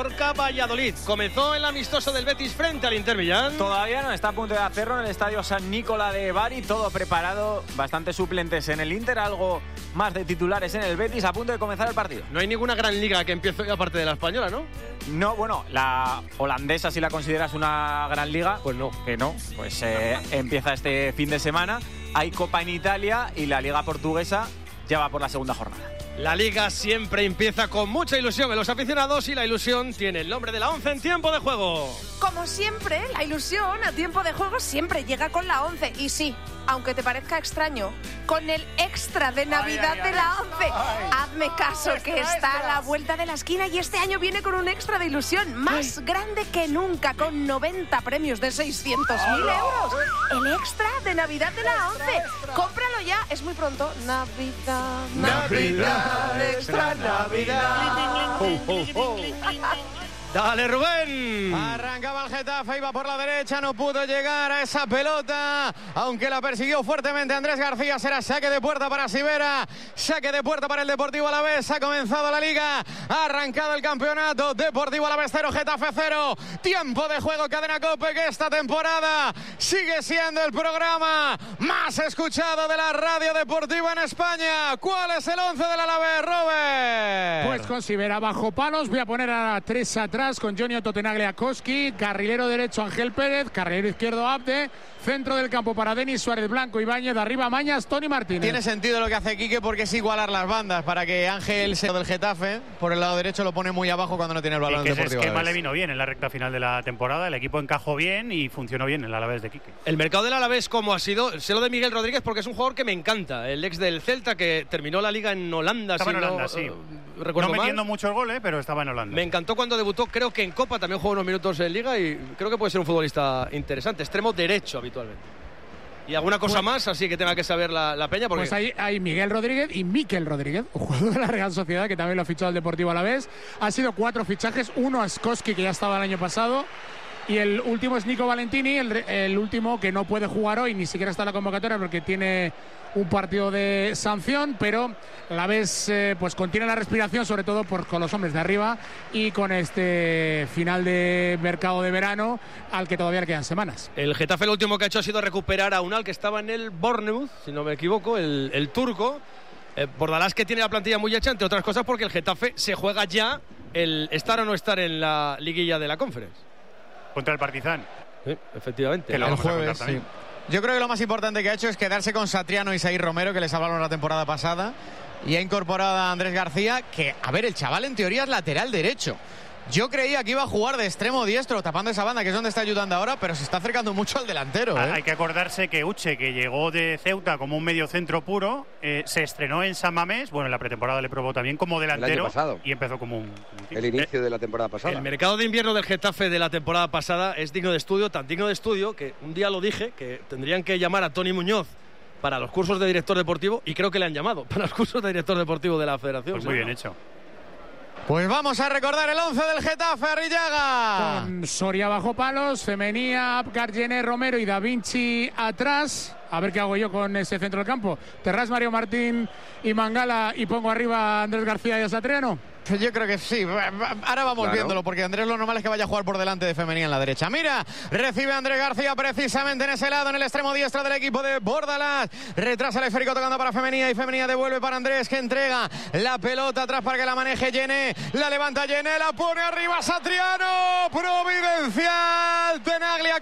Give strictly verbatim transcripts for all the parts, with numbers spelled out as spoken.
Mallorca Valladolid. Comenzó el amistoso del Betis frente al Inter Milán. Todavía no, está a punto de hacerlo en el estadio San Nicola de Bari. Todo preparado, bastantes suplentes en el Inter, algo más de titulares en el Betis, a punto de comenzar el partido. No hay ninguna gran liga que empiece hoy aparte de la española, ¿no? No, bueno, la holandesa, si la consideras una gran liga, pues no. Que no, pues eh, empieza este fin de semana. Hay Copa en Italia y la liga portuguesa ya va por la segunda jornada. La liga siempre empieza con mucha ilusión en los aficionados y la ilusión tiene el nombre de la once en tiempo de juego. Como siempre, la ilusión a tiempo de juego siempre llega con la once. Y sí, aunque te parezca extraño, con el extra de Navidad ay, ay, de la once. Ay, Hazme caso que extra, está extra. a la vuelta de la esquina y este año viene con un extra de ilusión más ay. grande que nunca, con noventa premios de seiscientos mil euros. El extra de Navidad de la once. Cómpralo ya, es muy pronto. Navidad, Navidad, extra Navidad. Oh, oh, oh. Dale, Rubén. Arrancaba el Getafe, iba por la derecha, no pudo llegar a esa pelota, aunque la persiguió fuertemente Andrés García. Será saque de puerta para Sivera, saque de puerta para el Deportivo Alavés. Ha comenzado la liga, ha arrancado el campeonato. Deportivo Alavés cero, Getafe cero. Tiempo de juego, Cadena COPE, que esta temporada sigue siendo el programa más escuchado de la radio deportiva en España. ¿Cuál es el once del Alavés, Robert? Pues con Sivera bajo palos, voy a poner a tres atrás con Johnny Ottotenaglia-Koski, carrilero derecho Ángel Pérez, carrilero izquierdo Abde, centro del campo para Denis Suárez Blanco, Ibáñez, arriba Mañas, Toni Martínez. Tiene sentido lo que hace Quique porque es igualar las bandas para que Ángel sea del Getafe, por el lado derecho lo pone muy abajo cuando no tiene el balón. Y que Deportivo ese esquema le vino bien en la recta final de la temporada, el equipo encajó bien y funcionó bien en el Alavés de Quique. El mercado del Alavés, como ha sido, sé lo de Miguel Rodríguez porque es un jugador que me encanta, el ex del Celta que terminó la liga en Holanda. Estaba si en Holanda, no, sí. Uh, recuerdo no metiendo mal. muchos goles, pero estaba en Holanda. Me encantó cuando debutó, creo que en Copa también jugó unos minutos en Liga y creo que puede ser un futbolista interesante, extremo derecho habitualmente. Y alguna cosa pues, más, así que tenga que saber la, la peña. Porque... Pues hay, hay Miguel Rodríguez y Miquel Rodríguez, un jugador de la Real Sociedad que también lo ha fichado el Deportivo Alavés. Ha sido cuatro fichajes, uno a Skoski, que ya estaba el año pasado, y el último es Nico Valentini, el, el último que no puede jugar hoy, ni siquiera está en la convocatoria porque tiene un partido de sanción, pero a la vez eh, pues contiene la respiración, sobre todo por, con los hombres de arriba y con este final de mercado de verano al que todavía le quedan semanas. El Getafe lo último que ha hecho ha sido recuperar a Unal, que estaba en el Bournemouth, si no me equivoco, el, el turco. Eh, Bordalás, que tiene la plantilla muy hecha, entre otras cosas porque el Getafe se juega ya el estar o no estar en la liguilla de la Conference. Contra el Partizan. Sí, efectivamente. Que lo el vamos jueves, a contar también. Sí. Yo creo que lo más importante que ha hecho es quedarse con Satriano y Isaí Romero, que les hablaron la temporada pasada, y ha incorporado a Andrés García, que, a ver, el chaval en teoría es lateral derecho. Yo creía que iba a jugar de extremo diestro, tapando esa banda, que es donde está ayudando ahora, pero se está acercando mucho al delantero. ¿eh? Hay que acordarse que Uche, que llegó de Ceuta como un medio centro puro, eh, se estrenó en San Mamés, bueno, en la pretemporada le probó también como delantero y empezó como un... Como un el inicio de la temporada pasada. El mercado de invierno del Getafe de la temporada pasada es digno de estudio, tan digno de estudio que un día lo dije, que tendrían que llamar a Tony Muñoz para los cursos de director deportivo, y creo que le han llamado para los cursos de director deportivo de la Federación. Pues muy bien hecho. Pues vamos a recordar el once del Getafe, Arrillaga. Con Soria bajo palos, Femenía, Apgar, Jenné, Romero y Da Vinci atrás. A ver qué hago yo con ese centro del campo. Terrás, Mario Martín y Mangala, y pongo arriba a Andrés García y a Satriano. Yo creo que sí. Ahora vamos claro. viéndolo, porque Andrés lo normal es que vaya a jugar por delante de Femenía en la derecha. Mira, recibe Andrés García precisamente en ese lado, en el extremo diestro del equipo de Bordalás. Retrasa el esférico tocando para Femenía y Femenía devuelve para Andrés, que entrega la pelota atrás para que la maneje Jenné. La levanta Jenné, la pone arriba Satriano. Providencial, Tenaglia,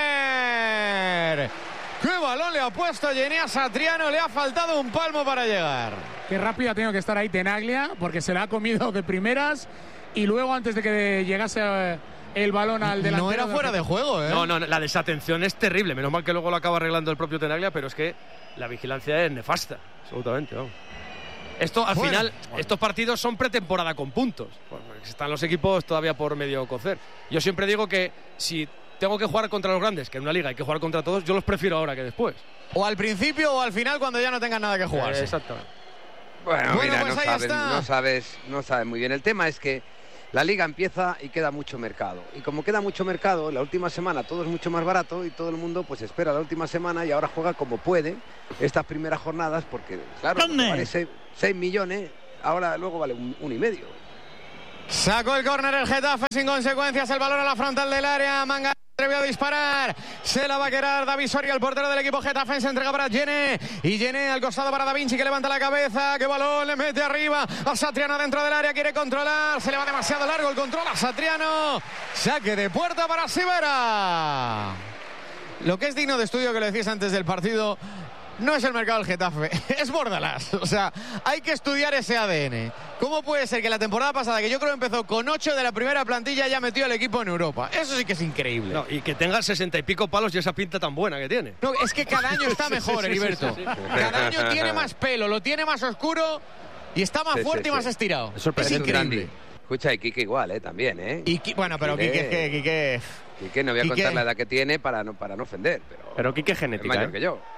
córner. ¡Qué balón le ha puesto Jenné a Satriano! Le ha faltado un palmo para llegar. Qué rápida tengo que estar ahí Tenaglia, porque se la ha comido de primeras y luego antes de que llegase el balón al delantero. No era fuera de juego, ¿eh? No, no, la desatención es terrible. Menos mal que luego lo acaba arreglando el propio Tenaglia, pero es que la vigilancia es nefasta. Absolutamente, vamos. Esto, al bueno, final, bueno. estos partidos son pretemporada con puntos. Están los equipos todavía por medio cocer. Yo siempre digo que si tengo que jugar contra los grandes, que en una liga hay que jugar contra todos, yo los prefiero ahora que después. O al principio o al final, cuando ya no tengan nada que jugar. Eh, exactamente. Bueno, bueno mira, pues no, ahí sabes, está. no sabes, no sabes muy bien. El tema es que la liga empieza y queda mucho mercado. Y como queda mucho mercado, la última semana todo es mucho más barato y todo el mundo pues espera la última semana y ahora juega como puede estas primeras jornadas, porque claro, porque vale seis millones, ahora luego vale un, un y medio. Sacó el córner el Getafe sin consecuencias, el balón a la frontal del área, Manga atrevió a disparar, se la va a quedar David Soria, el portero del equipo Getafe, se entrega para Gene, y Gene al costado para Da Vinci, que levanta la cabeza, que balón le mete arriba a Satriano dentro del área, quiere controlar, se le va demasiado largo el control a Satriano, saque de puerta para Sivera. Lo que es digno de estudio, que lo decías antes del partido, no es el mercado del Getafe, es Bordalás. O sea, hay que estudiar ese A D N. ¿Cómo puede ser que la temporada pasada, que yo creo que empezó con ocho de la primera plantilla, ya metió al equipo en Europa? Eso sí que es increíble. No, y que tenga sesenta y pico palos y esa pinta tan buena que tiene. No, es que cada año está mejor, sí, sí, Heriberto. sí, sí, sí. Cada año tiene más pelo, lo tiene más oscuro y está más Sí, fuerte sí, y más sí. estirado. Es, es increíble. Escucha, y Quique igual, ¿eh? También, ¿eh? Y, bueno, pero Quique, Quique, Quique... Quique, no voy a Quique. contar la edad que tiene para no, para no ofender, pero... Pero Quique es genética, mayor ¿eh? que yo.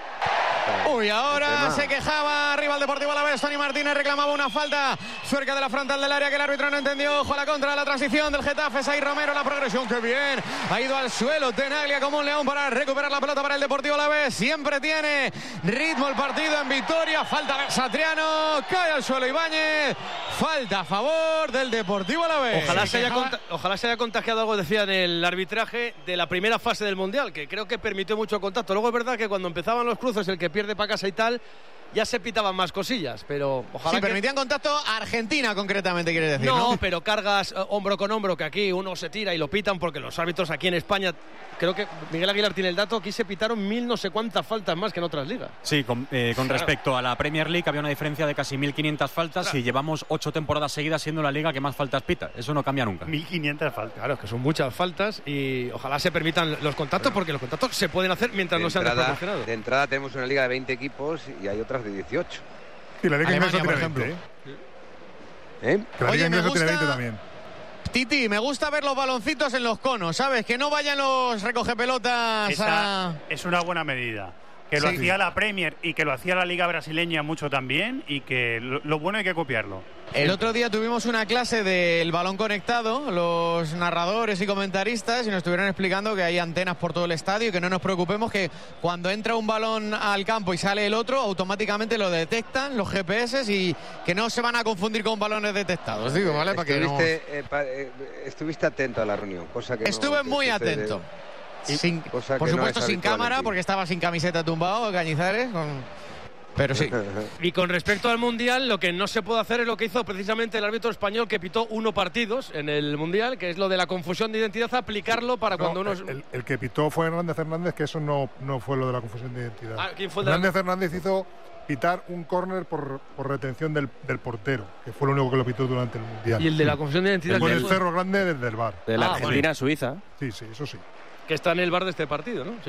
Uy, ahora El tema. se quejaba arriba el Deportivo Alavés. Tony Martínez reclamaba una falta cerca de la frontal del área que el árbitro no entendió. Ojo a la contra, la transición del Getafe. Sai Romero, la progresión, qué bien. Ha ido al suelo Tenaglia como un león para recuperar la pelota para el Deportivo Alavés. Siempre tiene ritmo el partido en victoria. Falta de Satriano, cae al suelo Ibáñez. Falta a favor del Deportivo Alavés. Ojalá se, haya conta- ojalá se haya contagiado algo, decía, en el arbitraje de la primera fase del Mundial, que creo que permitió mucho contacto. Luego es verdad que cuando empezaban los cruces, el que pierde para casa y tal, ya se pitaban más cosillas, pero ojalá Sí, que... permitían contacto a Argentina, concretamente, quiere decir, No, ¿no? pero cargas eh, hombro con hombro, que aquí uno se tira y lo pitan, porque los árbitros aquí en España, creo que Miguel Aguilar tiene el dato, aquí se pitaron mil no sé cuántas faltas más que en otras ligas. Sí, con, eh, con respecto a la Premier League había una diferencia de casi mil quinientas faltas y llevamos ocho temporadas seguidas siendo la liga que más faltas pita. Eso no cambia nunca. mil quinientas faltas. Claro, que son muchas faltas y ojalá se permitan los contactos, porque los contactos se pueden hacer mientras De no sean entrada, desproporcionados. de entrada tenemos una liga de veinte equipos y hay otras de dieciocho. Y la liga Alemania, inglesa por tiene ejemplo. veinte, ¿Eh? ¿eh? Que la Oye, liga me inglesa tiene gusta- veinte también. Titi, me gusta ver los baloncitos en los conos, ¿sabes? Que no vayan los recogepelotas Esa a... es una buena medida. Que lo Sí. hacía la Premier y que lo hacía la Liga Brasileña mucho también, y que lo, lo bueno hay que copiarlo. El otro día tuvimos una clase del balón conectado, los narradores y comentaristas, y nos estuvieron explicando que hay antenas por todo el estadio y que no nos preocupemos, que cuando entra un balón al campo y sale el otro, automáticamente lo detectan los G P S y que no se van a confundir con balones detectados, digo, ¿vale? Para que no... Estuviste, eh, pa- eh, estuviste atento a la reunión, cosa que no Estuve te muy sucede. atento. Sin- Cosa por que no supuesto es sin habitual cámara, en ti. porque estaba sin camiseta tumbado, Cañizares, con... pero sí. Y con respecto al Mundial, lo que no se puede hacer es lo que hizo precisamente el árbitro español, que pitó uno partidos en el Mundial, que es lo de la confusión de identidad, aplicarlo para No, cuando uno... el, el que pitó fue Hernández Hernández, que eso no, no fue lo de la confusión de identidad. Ah, ¿quién fue el de la- Hernández Hernández hizo pitar un córner por, por retención del, del portero, que fue lo único que lo pitó durante el Mundial. Y el de la confusión de identidad, Con ¿quién el fue? Cerro Grande desde el bar. De la Ah, Argentina-Suiza. Sí, sí, eso sí. que está en el bar de este partido, ¿no? Sí.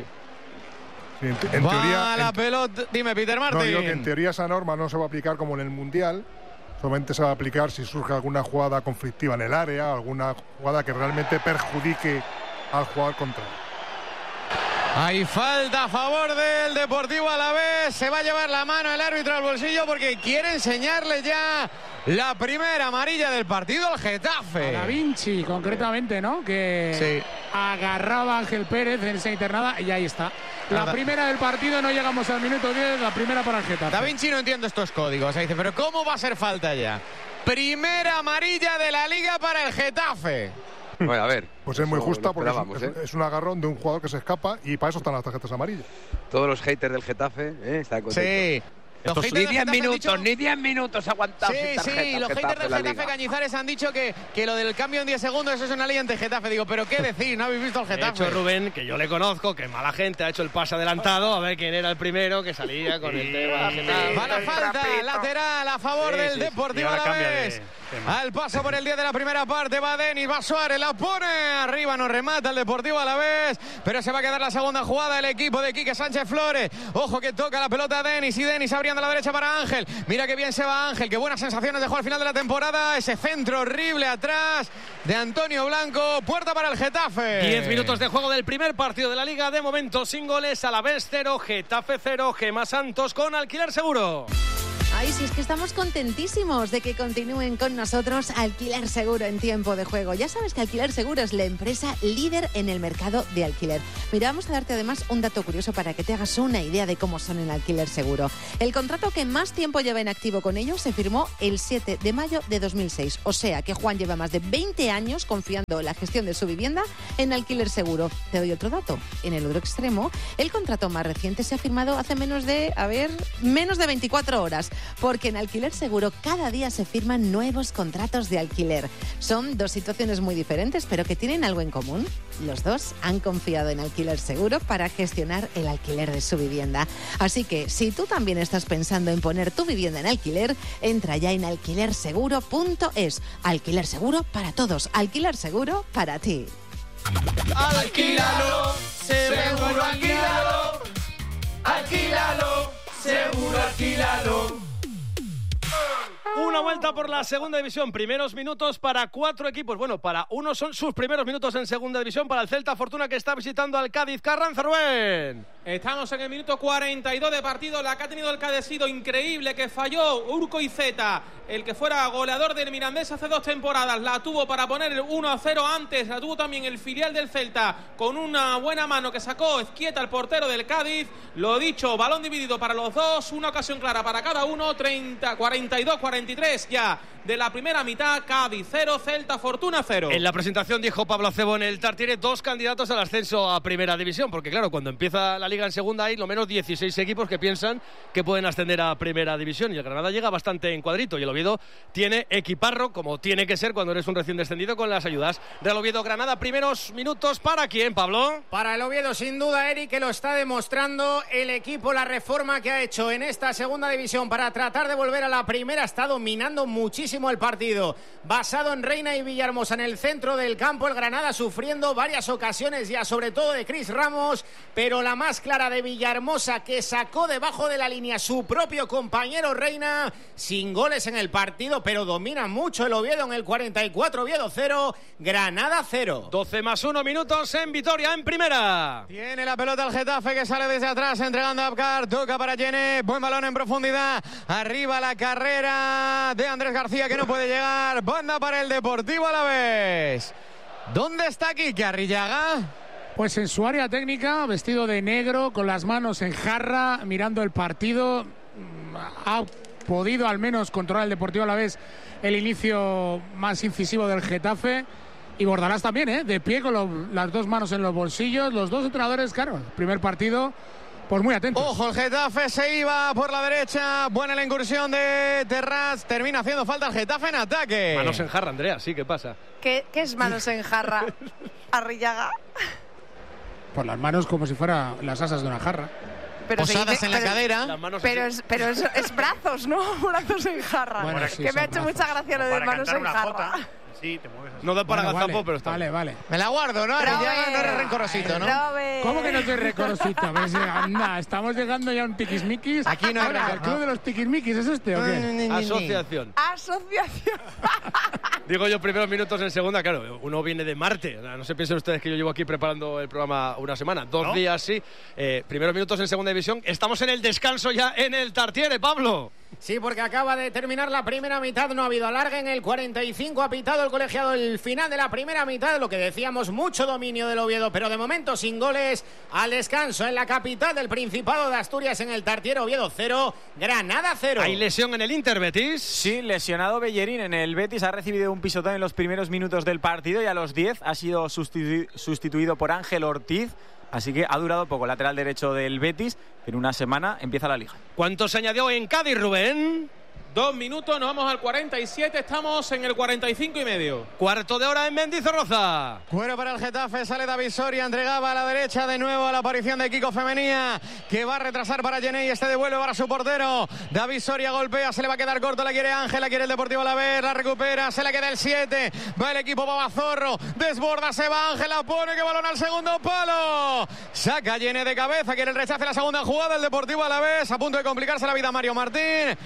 Sí, en, te- en Va teoría, la en- pelota, dime, Peter Martin. no, digo que en teoría esa norma no se va a aplicar como en el Mundial, solamente se va a aplicar si surge alguna jugada conflictiva en el área, alguna jugada que realmente perjudique al jugador contrario. Hay falta a favor del Deportivo Alavés. Se va a llevar la mano el árbitro al bolsillo porque quiere enseñarle ya la primera amarilla del partido al Getafe. Da Vinci, concretamente, ¿no? Que Sí. agarraba a Ángel Pérez en esa internada y ahí está. La Nada. primera del partido, no llegamos al minuto diez, la primera para el Getafe. Da Vinci no entiende estos códigos. O sea, dice, pero ¿cómo va a ser falta ya? Primera amarilla de la Liga para el Getafe. Bueno, a ver. Pues es muy eso justa lo porque es, esperábamos, es- ¿eh? es un agarrón de un jugador que se escapa y para eso están las tarjetas amarillas. Todos los haters del Getafe ¿eh? están contentos. Sí. Los haters Ni del diez Getafe han minutos, dicho- ni diez minutos aguantados Sí, sin tarjeta. sí, los Getafe haters del la Getafe Liga. Cañizares han dicho que, que lo del cambio en diez segundos eso es una ley ante Getafe. Digo, pero ¿qué decir? ¿No habéis visto al De Getafe? hecho, Rubén, que yo le conozco, que mala gente, ha hecho el pase adelantado, a ver quién era el primero que salía con el tema. del Getafe. Va la falta lateral a favor Sí, del sí, sí. Deportivo Y ahora cambia de Alavés. tema. Al paso por el diez de la primera parte va Denis, va Suárez, la pone arriba, no remata el Deportivo Alavés, pero se va a quedar la segunda jugada el equipo de Quique Sánchez Flores. Ojo que toca la pelota a Denis y Denis abriendo a la derecha para Ángel. Mira que bien se va Ángel, qué buenas sensaciones dejó al final de la temporada. Ese centro horrible atrás de Antonio Blanco, puerta para el Getafe. Diez minutos de juego del primer partido de la Liga, de momento sin goles, Alavés cero, Getafe cero, Gema Santos con Alquiler Seguro. Ay, sí, es que estamos contentísimos de que continúen con nosotros Alquiler Seguro en tiempo de juego. Ya sabes que Alquiler Seguro es la empresa líder en el mercado de alquiler. Mira, vamos a darte además un dato curioso para que te hagas una idea de cómo son en Alquiler Seguro. El contrato que más tiempo lleva en activo con ellos se firmó el siete de mayo de dos mil seis. O sea que Juan lleva más de veinte años confiando en la gestión de su vivienda en Alquiler Seguro. Te doy otro dato. En el otro extremo, el contrato más reciente se ha firmado hace menos de, a ver, menos de veinticuatro horas. Porque en Alquiler Seguro cada día se firman nuevos contratos de alquiler. Son dos situaciones muy diferentes, pero que tienen algo en común. Los dos han confiado en Alquiler Seguro para gestionar el alquiler de su vivienda. Así que, si tú también estás pensando en poner tu vivienda en alquiler, entra ya en alquiler seguro punto es. Alquiler Seguro para todos. Alquiler Seguro para ti. Alquílalo, seguro alquílalo. Alquílalo, seguro alquílalo. Una vuelta por la segunda división, primeros minutos para cuatro equipos. Bueno, para uno son sus primeros minutos en segunda división, para el Celta Fortuna que está visitando al Cádiz. Carranza, Rubén. Estamos en el minuto cuarenta y dos de partido. La que ha tenido el Cádiz ha sido increíble, que falló Urcoizeta, el que fuera goleador del Mirandés hace dos temporadas. La tuvo para poner el uno a cero antes, la tuvo también el filial del Celta con una buena mano que sacó Ezquieta, el portero del Cádiz. Lo dicho, balón dividido para los dos, una ocasión clara para cada uno. treinta, cuarenta y dos, cuarenta y tres ya de la primera mitad. Cádiz cero, Celta Fortuna cero. En la presentación dijo Pablo Acebo en el Tartiere dos candidatos al ascenso a primera división, porque claro, cuando empieza la liga en segunda hay lo menos dieciséis equipos que piensan que pueden ascender a primera división, y el Granada llega bastante en cuadrito, y el Oviedo tiene equiparro, como tiene que ser cuando eres un recién descendido, con las ayudas. Real Oviedo Granada, primeros minutos ¿para quién, Pablo? Para el Oviedo, sin duda, Eric, que lo está demostrando el equipo. La reforma que ha hecho en esta segunda división para tratar de volver a la primera está dominando muchísimo el partido. Basado en Reina y Villahermosa en el centro del campo, el Granada sufriendo varias ocasiones ya, sobre todo de Cris Ramos, pero la más clara de Villahermosa, que sacó debajo de la línea su propio compañero Reina, sin goles en el partido, pero domina mucho el Oviedo en el cuarenta y cuatro. Oviedo cero, Granada cero. doce más uno minutos en Vitoria, en primera. Tiene la pelota el Getafe, que sale desde atrás entregando a Abkar, toca para Yene, buen balón en profundidad, arriba la carrera de Andrés García, que no puede llegar, banda para el Deportivo Alavés. ¿Dónde está Quique Arrillaga? Pues en su área técnica, vestido de negro, con las manos en jarra, mirando el partido. Ha podido al menos controlar el Deportivo Alavés el inicio más incisivo del Getafe. Y Bordalás también, ¿eh? De pie con lo, las dos manos en los bolsillos. Los dos entrenadores, claro, primer partido, pues muy atentos. Ojo, el Getafe se iba por la derecha. Buena la incursión de Terrats. Termina haciendo falta el Getafe en ataque. Manos en jarra, Andrea, sí, ¿qué pasa? ¿Qué, qué es manos en jarra, Arrillaga? Por las manos como si fueran las asas de una jarra. Pero posadas dice, en la pero, cadera. Pero, es, pero es, es brazos, ¿no? Brazos en jarra. Bueno, sí, que me ha hecho brazos. mucha gracia lo de manos en jarra. Jota. Sí, te mueves así. No da para Bueno, gazapo, vale, pero está. Vale, vale. Me la guardo, ¿no? Arrillaga no eres rencorosito, ¿no? Robert. ¿Cómo que no soy recorosito? Pues, anda, estamos llegando ya a un tiquismiquis. Aquí no hay Ahora, recor- ¿el club de los tiquismiquis es este o qué? Asociación. Asociación. Digo yo, primeros minutos en segunda, claro, uno viene de Marte. No se piensen ustedes que yo llevo aquí preparando el programa una semana. Dos ¿No? días, sí. Eh, primeros minutos en segunda división. Estamos en el descanso ya en el Tartiere, Pablo. Sí, porque acaba de terminar la primera mitad, no ha habido alargue. En el cuarenta y cinco ha pitado el colegiado el final de la primera mitad, lo que decíamos, mucho dominio del Oviedo, pero de momento sin goles. Al descanso en la capital del Principado de Asturias, en el Tartiere, Oviedo cero, Granada cero. ¿Hay lesión en el Inter, Betis? Sí, lesionado Bellerín en el Betis, ha recibido un pisotón en los primeros minutos del partido y a los diez ha sido sustitu- sustituido por Ángel Ortiz. Así que ha durado poco, lateral derecho del Betis. En una semana empieza la liga. ¿Cuánto se añadió en Cádiz, Rubén? Dos minutos, nos vamos al cuarenta y siete, estamos en el cuarenta y cinco y medio. Cuarto de hora en Mendizorroza. Cuero para el Getafe, sale David Soria, entregaba a la derecha de nuevo a la aparición de Kiko Femenía, que va a retrasar para Jenny, este devuelve para su portero. David Soria golpea, se le va a quedar corto, la quiere Ángel, la quiere el Deportivo Alavés, la recupera, se le queda el siete, va el equipo Babazorro, desborda, se va Ángel, la pone, que balón al segundo palo. Saca Jenny de cabeza, quiere el rechace, la segunda jugada, el Deportivo Alavés, a punto de complicarse la vida Mario Martín.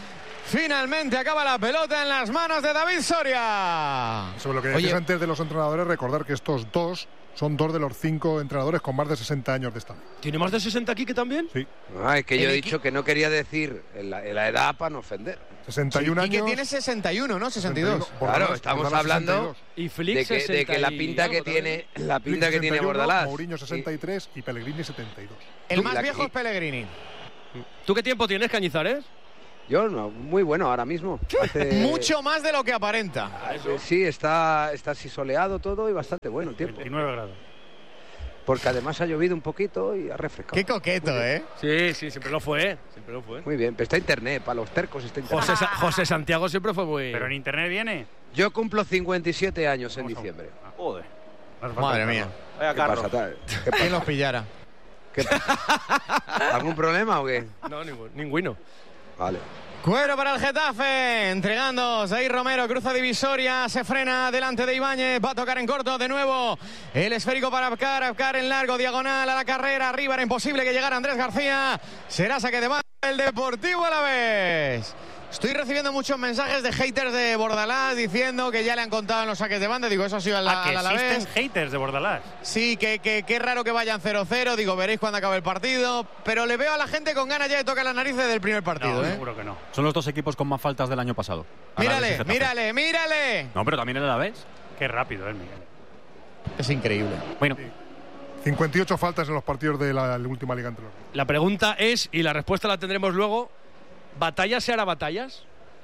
Finalmente acaba la pelota en las manos de David Soria. Sobre lo que decías antes de los entrenadores, recordar que estos dos son dos de los cinco entrenadores con más de sesenta años de estadio. ¿Tiene más de sesenta Quique también? Sí. Ah, es que yo he dicho que no quería decir la, la edad para no ofender. sesenta y un sí, años. Y que tiene sesenta y uno, ¿no? sesenta y dos. sesenta y uno. Claro, estamos hablando y Flick de, que, de que la pinta que tiene, la pinta Flick que tiene Bordalás. Mourinho sesenta y tres y, y Pellegrini setenta y dos. El más la, viejo y, es Pellegrini. ¿Tú qué tiempo tienes, Cañizares? Yo no, muy bueno ahora mismo. Hace... Mucho más de lo que aparenta. Sí, está, está así soleado todo y bastante bueno el tiempo. veintinueve grados. Porque además ha llovido un poquito y ha refrescado. Qué coqueto, ¿eh? Sí, sí, siempre lo fue. Siempre lo fue. Muy bien, pero está internet, para los tercos está internet. José, Sa José Santiago siempre fue muy... ¿Pero en internet viene? Yo cumplo cincuenta y siete años en diciembre. Joder. Madre mía. ¿Qué pasa, tal? ¿Qué ¿Quién los pillara? ¿Qué pasa? ¿Algún problema o qué? No, ningún, ninguno. Vale. Cuero para el Getafe, entregando Zair Romero, cruza divisoria, se frena delante de Ibáñez, va a tocar en corto de nuevo el esférico para Abkar, Abkar en largo, diagonal a la carrera, arriba era imposible que llegara Andrés García, será saque de banda el Deportivo Alavés. Estoy recibiendo muchos mensajes de haters de Bordalás diciendo que ya le han contado en los saques de banda. Digo, eso ha sido al ¿A que Alavés. existen haters de Bordalás? Sí, que, que, que es raro que vayan cero cero. Digo, veréis cuando acabe el partido. Pero le veo a la gente con ganas ya de tocar las narices del primer partido. No, ¿eh? seguro que no. Son los dos equipos con más faltas del año pasado. Mírale, mírale, mírale. No, pero también el Alavés. Qué rápido, ¿eh, Miguel? Es increíble. Bueno. Sí. cincuenta y ocho faltas en los partidos de la, la última liga entre los dos. La pregunta es, y la respuesta la tendremos luego, ¿batallas se hará batallas?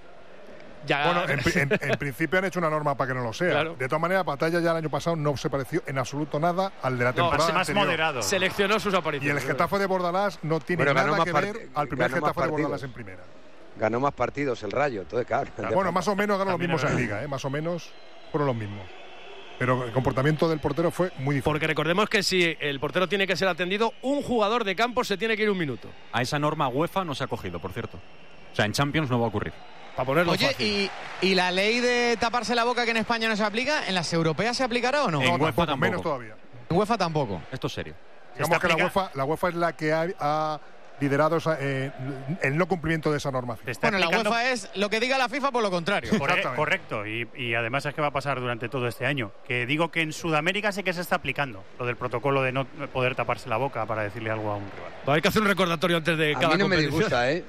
Ya. Bueno, en, en, en principio han hecho una norma para que no lo sea. Claro. De todas maneras, Batalla ya el año pasado no se pareció en absoluto nada al de la No, temporada más anterior. moderado. Seleccionó sus Y apariciones. el Getafe de Bordalás no tiene Bueno, ganó nada más que ver part- al primer ganó más Getafe de Bordalás partidos. en primera. Ganó más partidos el Rayo, entonces claro. Bueno, más o menos ganó los También mismos es en verdad. liga, ¿eh? Más o menos fueron los mismos. Pero el comportamiento del portero fue muy diferente. Porque recordemos que si el portero tiene que ser atendido, un jugador de campo se tiene que ir un minuto. A esa norma UEFA no se ha cogido, por cierto. O sea, en Champions no va a ocurrir. Para ponerlo Oye, fácil. y, ¿y la ley de taparse la boca que en España no se aplica? ¿En las europeas se aplicará o no? En No, UEFA tampoco, tampoco. menos todavía. En UEFA tampoco. Esto es serio. Digamos que la aplica- UEFA, la UEFA es la que ha, ha liderado esa, eh, el no cumplimiento de esa norma. Te está Bueno, la aplicando- UEFA es lo que diga la FIFA por lo contrario. Corre- Exactamente. correcto, y, y además es que va a pasar durante todo este año. Que digo que en Sudamérica sí que se está aplicando lo del protocolo de no poder taparse la boca para decirle algo a un rival. Hay que hacer un recordatorio antes de A cada mí no me competición. disgusta, ¿eh?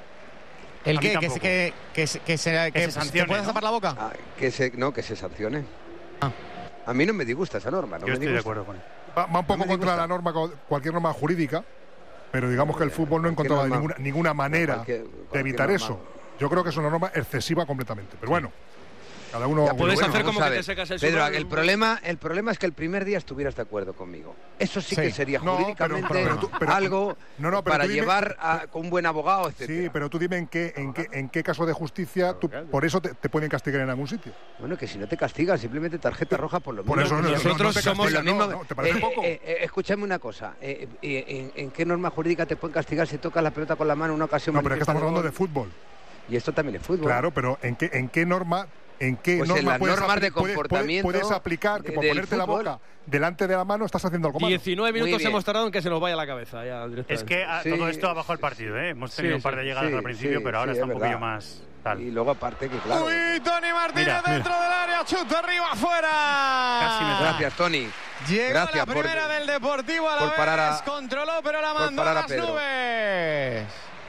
¿El A mí qué? ¿Que, tampoco. que, que, se- que, se, que se sancione, ¿te puedes ¿no? tapar la boca? Ah, que se, no, que se sancione. Ah. A mí no me disgusta esa norma. No Yo me estoy de disgusta. acuerdo con él. Va, va un poco No me contra disgusta. la norma, co- cualquier norma jurídica, pero digamos que el fútbol no ha Cualquier encontrado norma- ninguna, ninguna manera cualquier- de cualquier evitar norma. eso. Yo creo que es una norma excesiva completamente. Pero bueno, cada uno. Ya, puedes bueno, hacer vamos como a que te ver. secas el Pedro, sudor. el problema, el problema es que el primer día estuvieras de acuerdo conmigo. Eso sí, Sí. que sería No, jurídicamente pero- pero tú- pero- algo no, no, pero para tú dime- llevar a, con un buen abogado, etcétera. Sí, pero tú dime en qué, en qué, en qué caso de justicia tú, por eso te, te pueden castigar en algún sitio. Bueno, que si no te castigan, simplemente tarjeta roja por lo Por mismo. eso no, nosotros no- no te somos castigan, lo no, mismo. no, ¿te parece Eh, poco? eh, eh, escúchame una cosa. eh, eh, en, en qué norma jurídica te pueden castigar si tocas la pelota con la mano en una ocasión? No, pero es que estamos hablando de manifiesta fútbol. gol? Y esto también es fútbol. Claro, pero ¿en qué, en qué norma, en qué Pues en norma las puedes, normas apli- de puedes- comportamiento puedes, puedes aplicar que por del ponerte la fútbol? boca delante de la mano estás haciendo algo malo? diecinueve Muy minutos bien. hemos tardado en que se nos vaya la cabeza. Ya, Es directamente. que a- Sí, todo esto ha bajado el sí, partido, ¿eh? Hemos tenido Sí, un par de sí, llegadas sí, al principio, sí, pero ahora sí, está es un poquillo verdad. más tal. Y luego aparte que claro. Uy, Tony Martínez Mira, mira. dentro del área, chuta arriba, afuera. Casi me- Gracias, Tony. Llegó Gracias la por- primera del Deportivo a la por vez, parar a- controló, pero la por mandó a parar a las Pedro. nubes.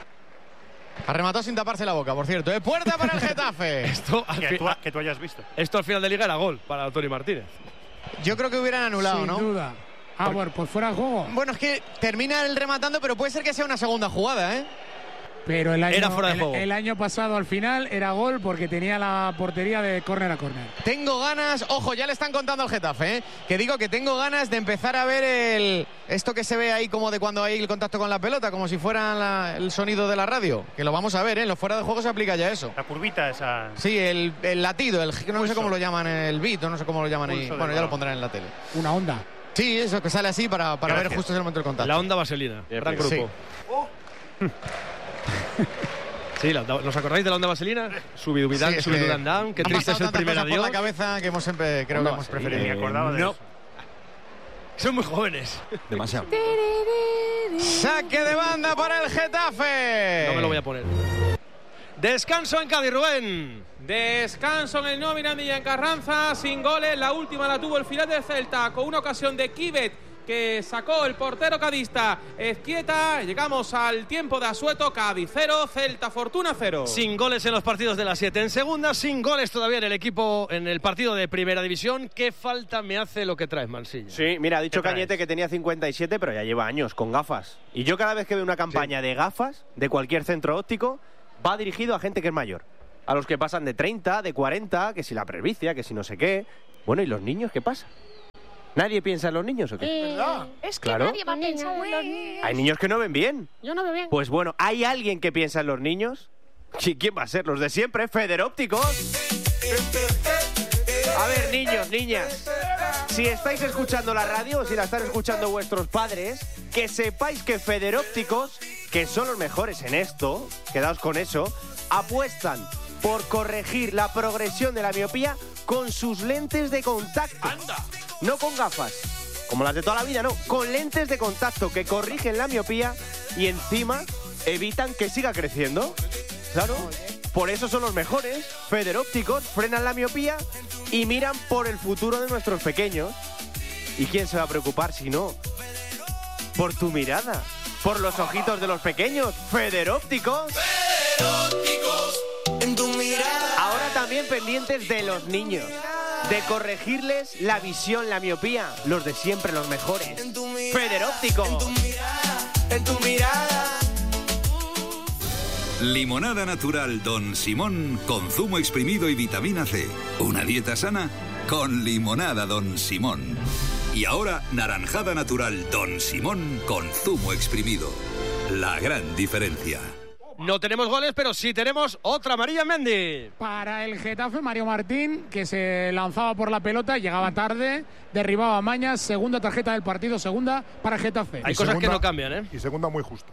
Arremató sin taparse la boca, por cierto. ¿eh? Puerta para el Getafe. Esto, al Que fi- tú, que tú hayas visto. esto al final de liga era gol para Tony Martínez. Yo creo que hubieran anulado, Sin ¿no? duda. Ah, bueno, pues fuera de juego. Bueno, es que termina el rematando, pero puede ser que sea una segunda jugada, ¿eh? Pero el año, Era fuera de el- juego. el año pasado al final era gol porque tenía la portería de córner a córner. Tengo ganas, ojo, ya le están contando al Getafe, ¿eh? Que digo que tengo ganas de empezar a ver el esto que se ve ahí como de cuando hay el contacto con la pelota, como si fuera la- el sonido de la radio. Que lo vamos a ver, ¿eh? En los fuera de juego se aplica ya eso. La curvita esa. Sí, el, el latido, el no sé Pulso. cómo lo llaman, el beat, o no sé cómo lo llaman ahí. Pulso de Bueno, ya balón. lo pondrán en la tele. Una onda. Sí, eso que sale así para, para ver Gracias. justo el momento del contacto. La onda vaselina. Gran grupo. Sí. Sí, la onda- ¿nos acordáis de la onda vaselina? Subidubidan, Sí, es que subidudan down. Qué han triste es pasado el tantas primer cosas por adiós. la cabeza que hemos siempre, creo Onda que hemos vaselina. preferido. Ni me acordaba de no. eso. Son muy jóvenes. Demasiado. Saque de banda para el Getafe. No me lo voy a poner. Descanso en Cádiz, Rubén. Descanso en el nuevo Mirandilla en Carranza, sin goles. La última la tuvo el final del Celta con una ocasión de Kibet que sacó el portero cadista Ezquieta. Llegamos al tiempo de asueto. Cádiz cero, Celta Fortuna cero. Sin goles en los partidos de las siete en segunda, sin goles todavía en el equipo en el partido de primera división. ¿Qué falta me hace lo que traes, Mansilla? Sí, mira, ha dicho Cañete que tenía cincuenta y siete, pero ya lleva años con gafas. Y yo cada vez que veo una campaña sí. de gafas de cualquier centro óptico, va dirigido a gente que es mayor. A los que pasan de treinta, de cuarenta, que si la presbicia, que si no sé qué. Bueno, ¿y los niños qué pasa? ¿Nadie piensa en los niños o qué? Eh, es que claro. nadie va a pensar en los niños. Hay niños que no ven bien. Yo no veo bien. Pues bueno, ¿hay alguien que piensa en los niños? ¿Quién va a ser? Los de siempre, Federópticos. A ver, niños, niñas, si estáis escuchando la radio o si la están escuchando vuestros padres, que sepáis que Federópticos, que son los mejores en esto, quedaos con eso, apuestan por corregir la progresión de la miopía con sus lentes de contacto. ¡Anda! No con gafas, como las de toda la vida, no. Con lentes de contacto que corrigen la miopía y encima evitan que siga creciendo. Claro, por eso son los mejores. Federópticos frenan la miopía y miran por el futuro de nuestros pequeños. ¿Y quién se va a preocupar si no? Por tu mirada, por los ojitos de los pequeños. Federópticos. Federópticos en tu mirada. Ahora también pendientes de los niños, de corregirles la visión, la miopía. Los de siempre, los mejores. Federóptico. En tu mirada, en tu mirada. Limonada natural Don Simón con zumo exprimido y vitamina C. Una dieta sana con limonada Don Simón. Y ahora naranjada natural Don Simón con zumo exprimido. La gran diferencia. No tenemos goles, pero sí tenemos otra amarilla, Mendy. Para el Getafe, Mario Martín, que se lanzaba por la pelota, llegaba tarde, derribaba a Mañas, segunda tarjeta del partido, segunda para el Getafe. Hay cosas que no cambian, ¿eh? Y segunda muy justo.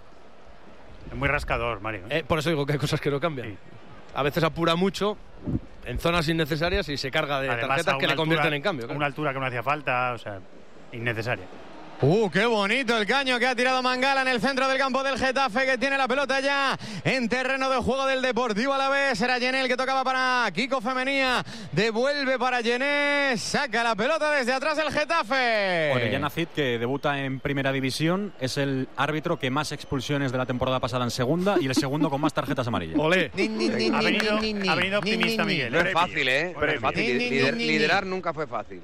Es muy rascador, Mario. Eh, por eso digo que hay cosas que no cambian. Sí. A veces apura mucho en zonas innecesarias y se carga de Además, tarjetas que le convierten en cambio. A claro. una altura que no hacía falta, o sea, innecesaria. Uh, qué bonito el caño que ha tirado Mangala en el centro del campo del Getafe, que tiene la pelota ya en terreno de juego del Deportivo Alavés. Era Yenel que tocaba para Kiko Femenía, devuelve para Yenel, saca la pelota desde atrás el Getafe. Orellana Cid, que debuta en primera división, es el árbitro que más expulsiones de la temporada pasada en segunda y el segundo con más tarjetas amarillas. Olé. Ha venido, ha venido optimista Miguel. No es fácil, ¿eh? No es fácil. Lider, liderar nunca fue fácil.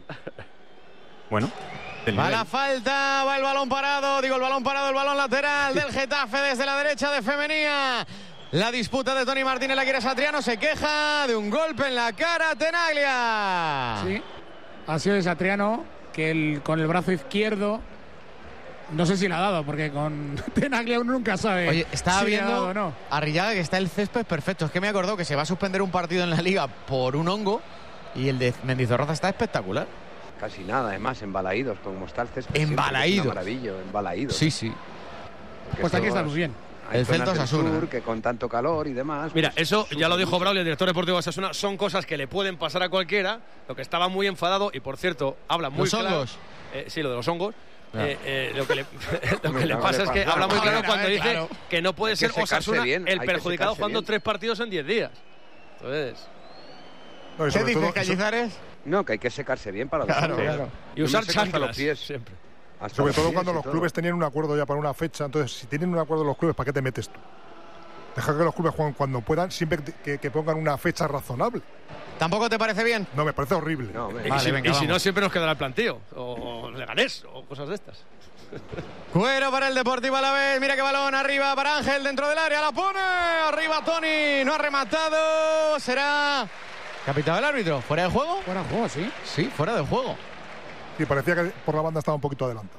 Bueno. Va la falta, va el balón parado, digo el balón parado, el balón lateral del Getafe desde la derecha de Femenía. La disputa de Tony Martínez, la quiere Satriano, se queja de un golpe en la cara Tenaglia. Sí, ha sido de Satriano, que el, con el brazo izquierdo, no sé si le ha dado, porque con Tenaglia uno nunca sabe. Oye, estaba si viendo le ha dado o no. Arrillaga que está el césped perfecto. Es que me acordó que se va a suspender un partido en la Liga por un hongo y el de Mendizorroza está espectacular. Casi nada, además, embalaídos, como está el césped. Embalaídos. Maravillo, embalaídos. Sí, sí. Porque pues aquí está muy bien. El Celta Osasuna. Que con tanto calor y demás. Mira, pues, eso ya lo dijo Braulio, el director deportivo de Osasuna, son cosas que le pueden pasar a cualquiera. Lo que estaba muy enfadado, y por cierto, habla muy ¿Los claro. hongos? Eh, sí, lo de los hongos. No. Eh, eh, lo que le, lo que le pasa es que habla muy claro cuando dice claro. que no puede ser Osasuna bien, el perjudicado jugando bien. tres partidos en diez días. Entonces. No, ¿Qué dices, Cañizares? No, que hay que secarse bien para los claro, pies. claro. Y usar chanclas los pies siempre. Hasta Sobre todo cuando los todo. clubes tenían un acuerdo ya para una fecha. Entonces, si tienen un acuerdo los clubes, ¿para qué te metes tú? Deja que los clubes jueguen cuando puedan, siempre que, que pongan una fecha razonable. ¿Tampoco te parece bien? No, me parece horrible. No, me... vale, y si, venga, y si no, siempre nos quedará el planteo. O Leganés, o cosas de estas. Cuero para el Deportivo Alavés. Mira qué balón arriba para Ángel dentro del área. La pone. Arriba Tony. No ha rematado. Será... ¿Capitán del árbitro? ¿Fuera de juego? Fuera de juego, sí. Sí, fuera de juego. Sí, parecía que por la banda estaba un poquito adelantado.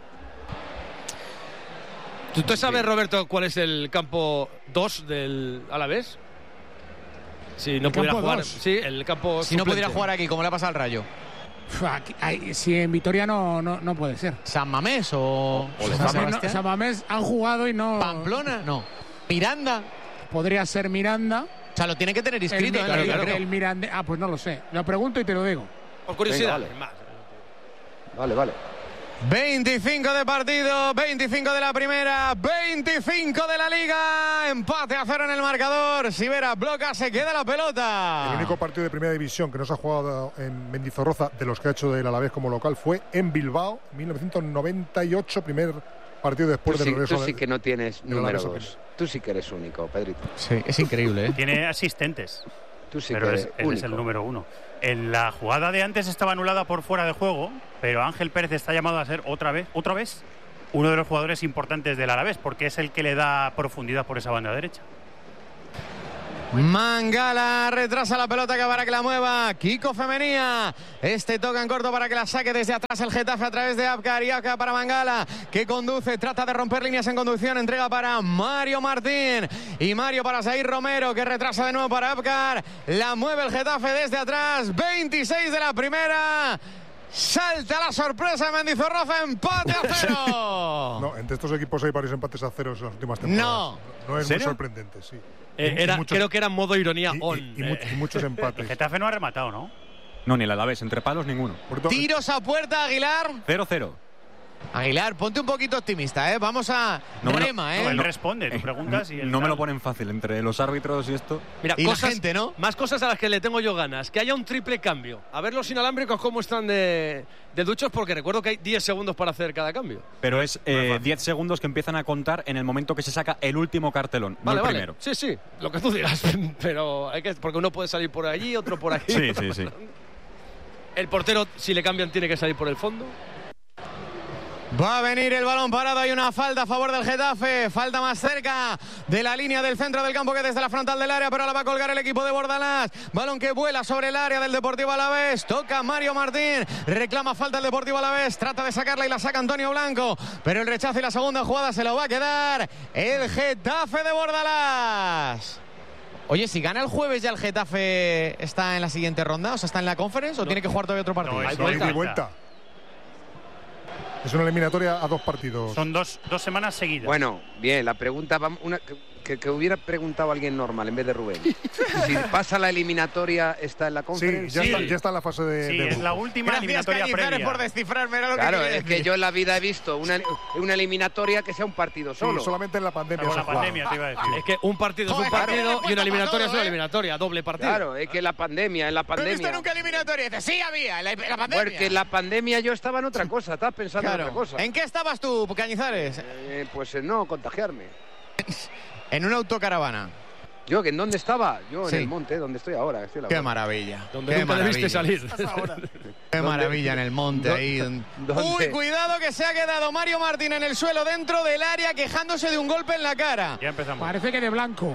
¿Tú, ¿Tú sabes, Roberto, cuál es el campo dos del Alavés? Si no pudiera jugar. Dos. Sí, el campo Si suplente. No pudiera jugar aquí, como le ha pasado al Rayo. Aquí, ahí, si en Vitoria no, no, no puede ser. ¿San Mamés o...? o San, Mamés, no, San Mamés han jugado y no... ¿Pamplona? No. ¿Miranda? Podría ser Miranda. O sea, lo tiene que tener inscrito. El, ¿eh? el, el, el Miranda... Ah, pues no lo sé. Lo pregunto y te lo digo. Por curiosidad. Venga, vale. vale, vale. veinticinco de partido, veinticinco de la primera, veinticinco de la liga. Empate a cero en el marcador. Sivera bloca, se queda la pelota. El único partido de primera división que no se ha jugado en Mendizorroza de los que ha hecho del Alavés como local fue en Bilbao, mil novecientos noventa y ocho, primer partido después tú del sí, regreso. Tú sí de, que no tienes número dos. dos. Tú sí que eres único, Pedrito. Sí, es increíble, ¿eh? Tiene asistentes. Tú sí pero que es, eres él único. es el número uno. En la jugada de antes estaba anulada por fuera de juego, pero Ángel Pérez está llamado a ser otra vez, otra vez, uno de los jugadores importantes del Alavés, porque es el que le da profundidad por esa banda derecha. Mangala retrasa la pelota que para que la mueva Kiko Femenía. Este toca en corto para que la saque desde atrás el Getafe a través de Abkar. Y Abkar para Mangala, que conduce, trata de romper líneas en conducción. Entrega para Mario Martín. Y Mario para Zair Romero, que retrasa de nuevo para Abkar. La mueve el Getafe desde atrás. veintiséis de la primera. Salta la sorpresa, Mendizorroza, empate a cero. No, entre estos equipos hay varios empates a cero en las últimas temporadas. No. No es ¿En muy serio? sorprendente, sí. Eh, Y- y era, muchos- creo que era modo ironía y, on. y- y muchos, y muchos empates. El Getafe no ha rematado, ¿no? No, ni el Alavés, entre palos ninguno. Tiros a puerta, Aguilar. cero cero. Aguilar, ponte un poquito optimista, ¿eh? Vamos a No me lo- rema, No, ¿eh? él responde, tú preguntas y él No me tal. lo ponen fácil entre los árbitros y esto. Mira, Y la cosas, gente, ¿no? Más cosas a las que le tengo yo ganas. Que haya un triple cambio. A ver los inalámbricos cómo están de, de duchos, porque recuerdo que hay diez segundos para hacer cada cambio. Pero es eh, diez segundos que empiezan a contar en el momento que se saca el último cartelón, Vale, no el vale. primero. Sí, sí, lo que tú digas. Pero hay que, porque uno puede salir por allí, otro por aquí. Sí, otro sí, por sí. allá. El portero, si le cambian, tiene que salir por el fondo. Va a venir el balón parado, hay una falta a favor del Getafe, falta más cerca de la línea del centro del campo que desde la frontal del área, pero la va a colgar el equipo de Bordalás. Balón que vuela sobre el área del Deportivo Alavés, toca Mario Martín, reclama falta el Deportivo Alavés, trata de sacarla y la saca Antonio Blanco, pero el rechazo y la segunda jugada se lo va a quedar el Getafe de Bordalás. Oye, si gana el jueves ya el Getafe está en la siguiente ronda, o sea, está en la conference o No. tiene que jugar todavía otro partido. No, es No, ida y vuelta. vuelta. Es una eliminatoria a dos partidos. Son dos, dos semanas seguidas. Bueno, bien, la pregunta, vam- una, que, que hubiera preguntado alguien normal en vez de Rubén. Si pasa la eliminatoria, ¿está en la Sí, conferencia? ya, Sí. Está, ya está en la fase de. Sí, de es grupo. la última Gracias, eliminatoria Cañizares, previa. por descifrarme, era lo que Claro, quería es que decir. yo en la vida he visto una, una eliminatoria que sea un partido Sí, solo. solamente en la pandemia. Con se la ha jugado. pandemia te iba a decir. Es que un partido Joder, es un claro. partido y una Cuenta eliminatoria para es una todo, ¿eh? eliminatoria, doble partido. Claro, es que la pandemia, en la No he visto pandemia. nunca eliminatoria. Dice, sí había, en la, en la pandemia. Porque en la pandemia yo estaba en otra cosa, estaba pensando Claro. en otra cosa. ¿En qué estabas tú, Cañizares? Eh, pues en no contagiarme. En una autocaravana. ¿Yo que en dónde estaba? Yo en Sí. el monte, donde estoy ahora. Estoy en la Qué Guardia. maravilla. Donde Qué nunca debiste maravilla. salir. Qué maravilla en el monte ¿Dónde? ahí. ¿Dónde? Uy, cuidado que se ha quedado Mario Martín en el suelo dentro del área quejándose de un golpe en la cara. Ya empezamos. Parece que de blanco.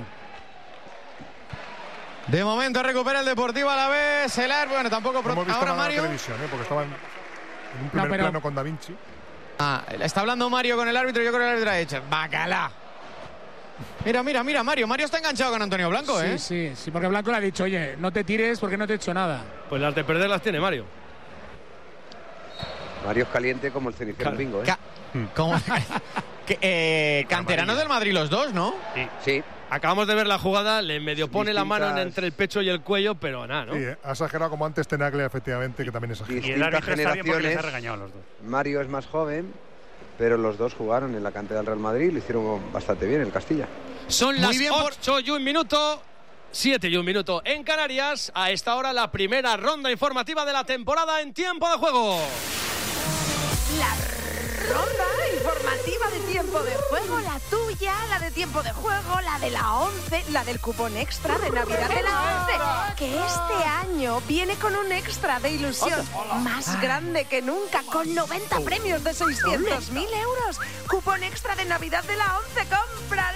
De momento recupera el Deportivo Alavés. El árbitro, bueno, tampoco. No pro- hemos visto Ahora nada en Mario. la televisión, ¿eh? Porque estaban en un primer pero- plano con Da Vinci. Ah, está hablando Mario con el árbitro. Yo creo que el árbitro ha dicho, bacalá. Mira, mira, mira, Mario. Mario está enganchado con Antonio Blanco, ¿eh? Sí, sí, sí, porque Blanco le ha dicho, oye, no te tires porque no te he hecho nada. Pues las de perder las tiene Mario. Mario es caliente como el cenicero Claro. bingo, ¿eh? Ca- ¿Cómo? Que, eh, canteranos del Madrid los dos, ¿no? Sí. Sí. Acabamos de ver la jugada, le medio pone la mano en- Distintas- entre el pecho y el cuello, pero nada, ¿no? Sí, eh, ha exagerado como antes Tenaglia, efectivamente, que también exagera. Y el Distintas árbitro está bien porque les ha generaciones. regañado a los dos. Mario es más joven, pero los dos jugaron en la cantera del Real Madrid y lo hicieron bastante bien, el Castilla. Son Muy las bien por- ocho y un minuto, siete y un minuto en Canarias. A esta hora la primera ronda informativa de la temporada en tiempo de juego. La ronda informativa de tiempo de juego, la tuya, la de tiempo de juego, la de la once, la del cupón extra de Navidad de la once, que este año viene con un extra de ilusión más grande que nunca, con noventa premios de seiscientos mil euros. Cupón extra de Navidad de la once, ¡cómpralo!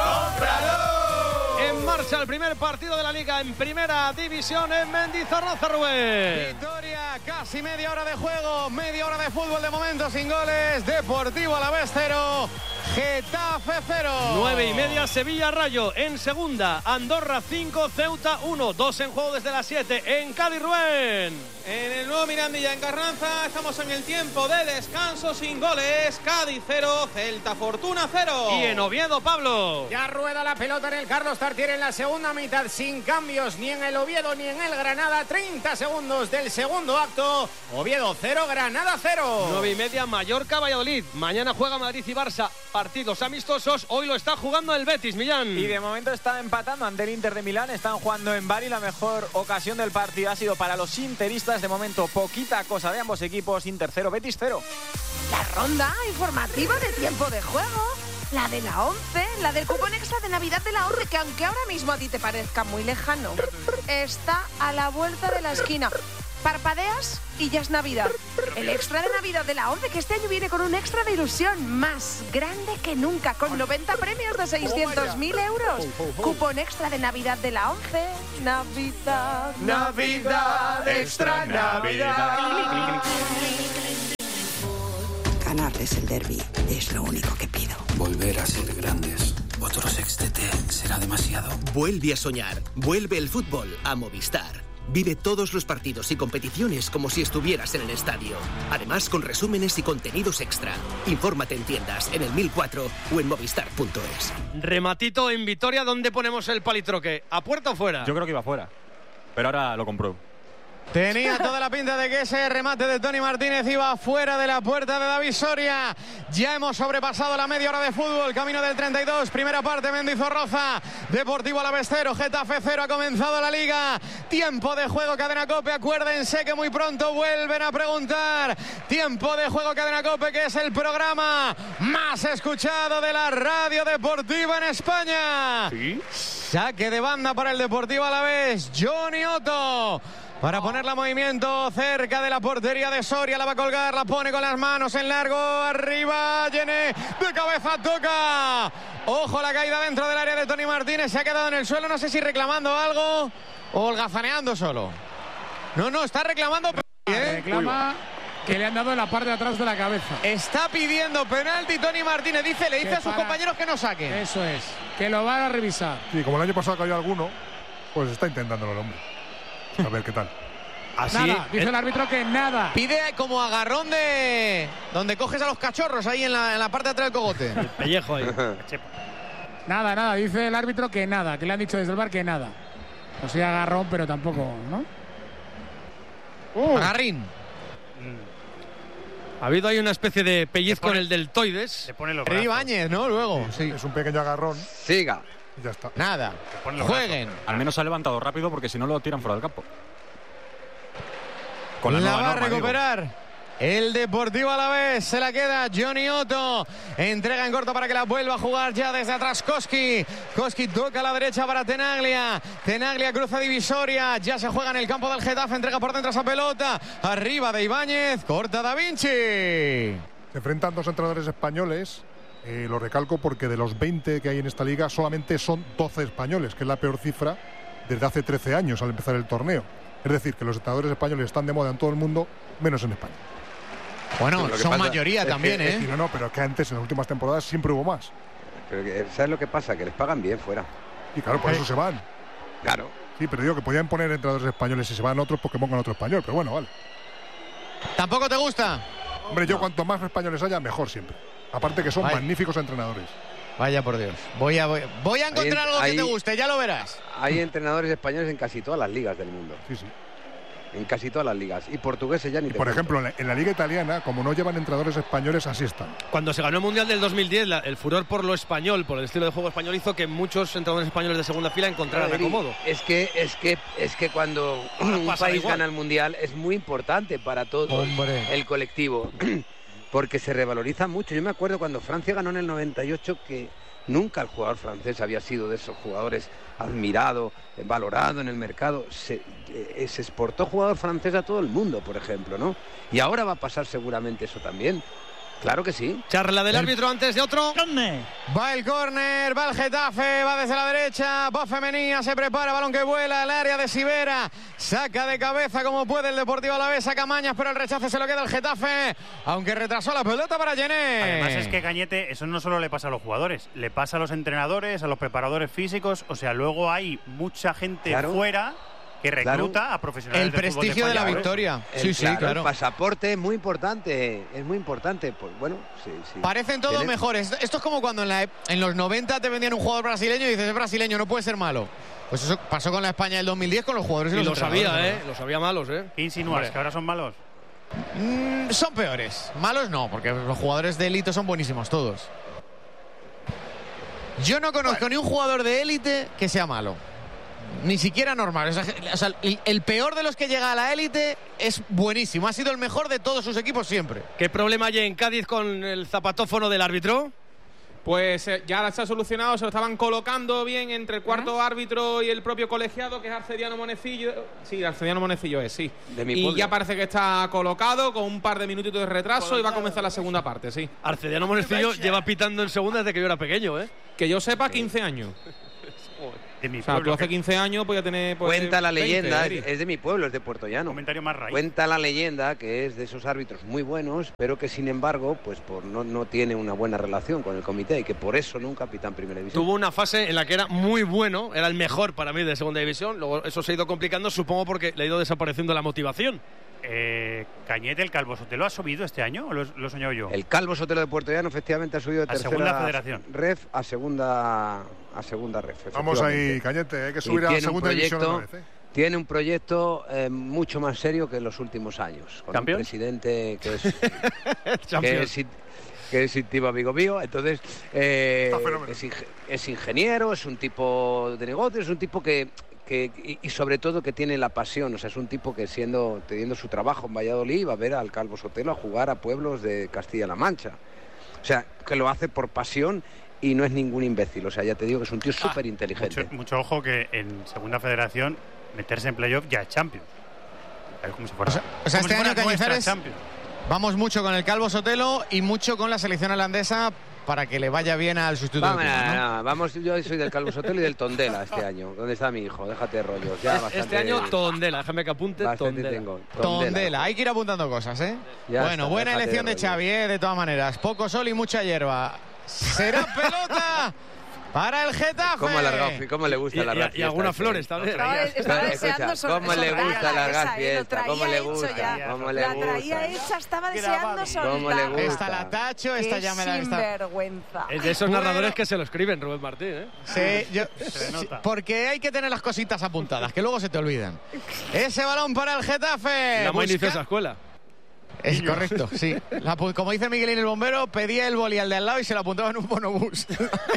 En marcha el primer partido de la Liga en Primera División en Mendizorroza, Rubén. Victoria, casi media hora de juego, media hora de fútbol de momento sin goles. Deportivo Alavés cero, Getafe cero. Nueve y media, Sevilla Rayo. En segunda, Andorra cinco, Ceuta uno. Dos en juego desde las siete. En Cádiz, Rubén. En el nuevo Mirandilla en Carranza estamos en el tiempo de descanso sin goles. Cádiz cero, Celta Fortuna cero. Y en Oviedo, Pablo. Ya rueda la pelota en el Carlos Tartiere en la segunda mitad sin cambios ni en el Oviedo ni en el Granada. treinta segundos del segundo acto. Oviedo cero, Granada cero. Nueve y media, Mallorca Valladolid. Mañana juega Madrid y Barça. Partidos amistosos. Hoy lo está jugando el Betis, Millán. Y de momento está empatando ante el Inter de Milán. Están jugando en Bari. La mejor ocasión del partido ha sido para los interistas. De momento, poquita cosa de ambos equipos. Inter cero, Betis cero. La ronda informativa de tiempo de juego. La de la once, la del cupón extra de Navidad de la once, que aunque ahora mismo a ti te parezca muy lejano, está a la vuelta de la esquina. Parpadeas y ya es Navidad. El extra de Navidad de la once, que este año viene con un extra de ilusión más grande que nunca, con noventa premios de seiscientos mil euros. Cupón extra de Navidad de la once. Navidad, Navidad, extra Navidad. Ganarles el derbi es lo único que pido. Volver a ser grandes. Otro sextete será demasiado. Vuelve a soñar. Vuelve el fútbol a Movistar. Vive todos los partidos y competiciones como si estuvieras en el estadio. Además, con resúmenes y contenidos extra. Infórmate en tiendas, en el mil cuatro o en movistar punto es. Rematito en Vitoria, ¿dónde ponemos el palitroque? ¿A puerta o fuera? Yo creo que iba fuera, pero ahora lo compruebo. Tenía toda la pinta de que ese remate de Tony Martínez iba fuera de la puerta de David Soria. Ya hemos sobrepasado la media hora de fútbol, camino del treinta y dos, primera parte, Mendizorroza, Deportivo Alavés cero, Getafe cero, ha comenzado la Liga. Tiempo de juego, Cadena COPE, acuérdense que muy pronto vuelven a preguntar. Tiempo de juego, Cadena COPE, que es el programa más escuchado de la radio deportiva en España. ¿Sí? Saque de banda para el Deportivo Alavés, Johnny Otto. Para ponerla en movimiento cerca de la portería de Soria, la va a colgar, la pone con las manos en largo, arriba, Llené, de cabeza, toca. Ojo la caída dentro del área de Tony Martínez, se ha quedado en el suelo, no sé si reclamando algo o holgazaneando solo. No, no, está reclamando. ¿eh? Reclama que le han dado en la parte de atrás de la cabeza. Está pidiendo penalti Tony Martínez, dice, le dice que a sus para... compañeros que no saquen. Eso es, que lo van a revisar. Sí, como el año pasado cayó alguno, pues está intentándolo el hombre. A ver qué tal. Así, nada, dice el árbitro que nada. Pide como agarrón de donde coges a los cachorros ahí en la, en la parte de atrás del cogote. El pellejo ahí. Nada, nada, dice el árbitro que nada, que le han dicho desde el bar que nada. O sea, agarrón, pero tampoco, ¿no? Uh. Agarrín. Ha habido ahí una especie de pellizco en el deltoides. Le pone los Ibáñez, ¿no? Luego. Sí, sí. Es un pequeño agarrón. Siga. Y ya está. Nada. Jueguen. Al menos se ha levantado rápido porque si no lo tiran fuera del campo. Con la, la va norma, a recuperar digo. El Deportivo Alavés, se la queda Johnny Otto, entrega en corto para que la vuelva a jugar ya desde atrás Koski. Koski toca a la derecha para Tenaglia, Tenaglia cruza divisoria, ya se juega en el campo del Getafe, entrega por dentro esa pelota, arriba de Ibáñez, corta Da Vinci. Se enfrentan dos entrenadores españoles, eh, lo recalco porque de los veinte que hay en esta liga solamente son doce españoles, que es la peor cifra desde hace trece años al empezar el torneo. Es decir, que los entrenadores españoles están de moda en todo el mundo, menos en España. Bueno, son pasa, mayoría también, que, ¿eh? Sí, no, no, pero que antes, en las últimas temporadas, siempre hubo más. Pero que, ¿sabes lo que pasa? Que les pagan bien fuera. Y claro, por ¿Eh? eso se van. Claro. Sí, pero digo que podían poner entrenadores españoles y se van otros porque pongan otro español, pero bueno, vale. ¿Tampoco te gusta? Hombre, yo cuanto más españoles haya, mejor siempre. Aparte que son Vaya. magníficos entrenadores. Vaya por Dios. Voy a, voy, voy a encontrar hay, algo hay, que te guste, ya lo verás. Hay entrenadores españoles en casi todas las ligas del mundo. Sí, sí. En casi todas las ligas. Y portugueses ya ni y te por cuento. ejemplo, en la, en la Liga Italiana, como no llevan entrenadores españoles, así están. Cuando se ganó el Mundial del dos mil diez, la, el furor por lo español, por el estilo de juego español, hizo que muchos entrenadores españoles de segunda fila encontraran Adri, acomodo. Es que, es que, es que cuando un país igual. gana el Mundial es muy importante para todo Hombre. el colectivo. Porque se revaloriza mucho. Yo me acuerdo cuando Francia ganó en el noventa y ocho que nunca el jugador francés había sido de esos jugadores admirado, valorado en el mercado. Se, eh, se exportó jugador francés a todo el mundo, por ejemplo, ¿no? Y ahora va a pasar seguramente eso también. Claro que sí. Charla del árbitro antes de otro. Va el córner, va el Getafe, va desde la derecha, va Femenía, se prepara, balón que vuela al área de Sivera, saca de cabeza como puede el Deportivo Alavés, saca Mañas, pero el rechace se lo queda el Getafe, aunque retrasó la pelota para Yené. Además es que Cañete, eso no solo le pasa a los jugadores, le pasa a los entrenadores, a los preparadores físicos, o sea, luego hay mucha gente Claro. fuera que recluta Claro. a profesionales El del fútbol prestigio de la español. victoria. El, Sí, sí, claro, claro. El pasaporte es muy importante, es muy importante. Pues bueno, sí, sí. Parecen todos Tiene- mejores. Esto es como cuando en, la, en los noventa te vendían un jugador brasileño y dices, es brasileño, no puede ser malo. Pues eso pasó con la España del dos mil diez con los jugadores y, Y los lo entrenadores, sabía, ¿no? ¿eh? Lo sabía malos, ¿eh? ¿Qué insinúas? Hombre. ¿Que ahora son malos? Mm, son peores. Malos no, porque los jugadores de élite son buenísimos todos. Yo no conozco ni un jugador de élite que sea malo. Ni siquiera normal. O sea, o sea, el, el peor de los que llega a la élite es buenísimo. Ha sido el mejor de todos sus equipos siempre. ¿Qué problema hay en Cádiz con el zapatófono del árbitro? Pues eh, ya se ha solucionado, se lo estaban colocando bien entre el cuarto árbitro y el propio colegiado, que es Arcediano Monecillo. Sí, Arcediano Monecillo es, sí. De mi y pueblo. ya parece que está colocado con un par de minutitos de retraso y va a comenzar la segunda parte, sí. Arcediano Monecillo lleva pitando en segunda desde que yo era pequeño, ¿eh? Que yo sepa, quince años. De mi O sea, pueblo, tú hace que- quince años pues ya tenés... Pues, Cuenta la veinte, leyenda, Eri. es, es de mi pueblo, es de Puerto Llano. Comentario más raíz. Cuenta la leyenda que es de esos árbitros muy buenos, pero que sin embargo, pues por no, no tiene una buena relación con el comité y que por eso nunca pita en primera división. Tuvo una fase en la que era muy bueno, era el mejor para mí de segunda división. Luego eso se ha ido complicando, supongo porque le ha ido desapareciendo la motivación. Eh, Cañete, ¿el Calvo Sotelo ha subido este año o lo, lo he soñado yo? El Calvo Sotelo de Puerto Llano efectivamente ha subido de A tercera segunda federación. ref a segunda a segunda ref. Vamos ahí, efectivamente. Cañete, hay que Y subir a la tiene un segunda división proyecto- otra vez, ¿eh? Tiene un proyecto eh, mucho más serio que en los últimos años. Con ¿Campeón? un presidente que es, que Champions. es, in- que es íntimo amigo mío. Entonces, eh, Está fenómeno. es, inge- es ingeniero, es un tipo de negocios, es un tipo que... que y, y sobre todo que tiene la pasión, o sea, es un tipo que siendo teniendo su trabajo en Valladolid va a ver al Calvo Sotelo a jugar a pueblos de Castilla-La Mancha. O sea, que lo hace por pasión y no es ningún imbécil. O sea, ya te digo que es un tío súper inteligente. Mucho, mucho ojo que en segunda federación meterse en playoff ya es Champions. Es como si fuera, O sea, o sea, como este si fuera año nuestra Cañizares- Champions. Vamos mucho con el Calvo Sotelo y mucho con la selección holandesa para que le vaya bien al sustituto. Vamos, de turno, ¿no? no, vamos, yo soy del Calvo Sotelo y del Tondela este año. ¿Dónde está mi hijo? Déjate de rollos. Ya bastante, Este año Tondela, déjame que apunte bastante Tondela. tengo. Tondela, hay que ir apuntando cosas, ¿eh? Ya bueno, está, buena déjate elección de de rollos. Xavi, ¿eh? De todas maneras. Poco sol y mucha hierba. Será pelota para el Getafe. ¿Cómo ha alargado? ¿Cómo le gusta Y, alargar y- y algunas fiesta, flores este? también. Estaba, estaba Escucha, deseando sol- ¿cómo le soltarla gusta alargar esa, ¿eh? Lo fiesta? traía ¿Cómo le hecho gusta? ya. ¿Cómo le La gusta? traía hecha, estaba deseando soltarla. ¿Cómo le gusta? Esta la tacho, esta Qué ya me la está. sinvergüenza. Es de esos Bueno. narradores que se lo escriben, Rubén Martín, ¿eh? Sí, yo- Se le nota. sí, porque hay que tener las cositas apuntadas, que luego se te olvidan. Ese balón para el Getafe. La muy Busca- inició esa escuela. Es correcto, sí. La apu- como dice Miguelín el bombero, pedía el boli al de al lado y se lo apuntaba en un bonobús.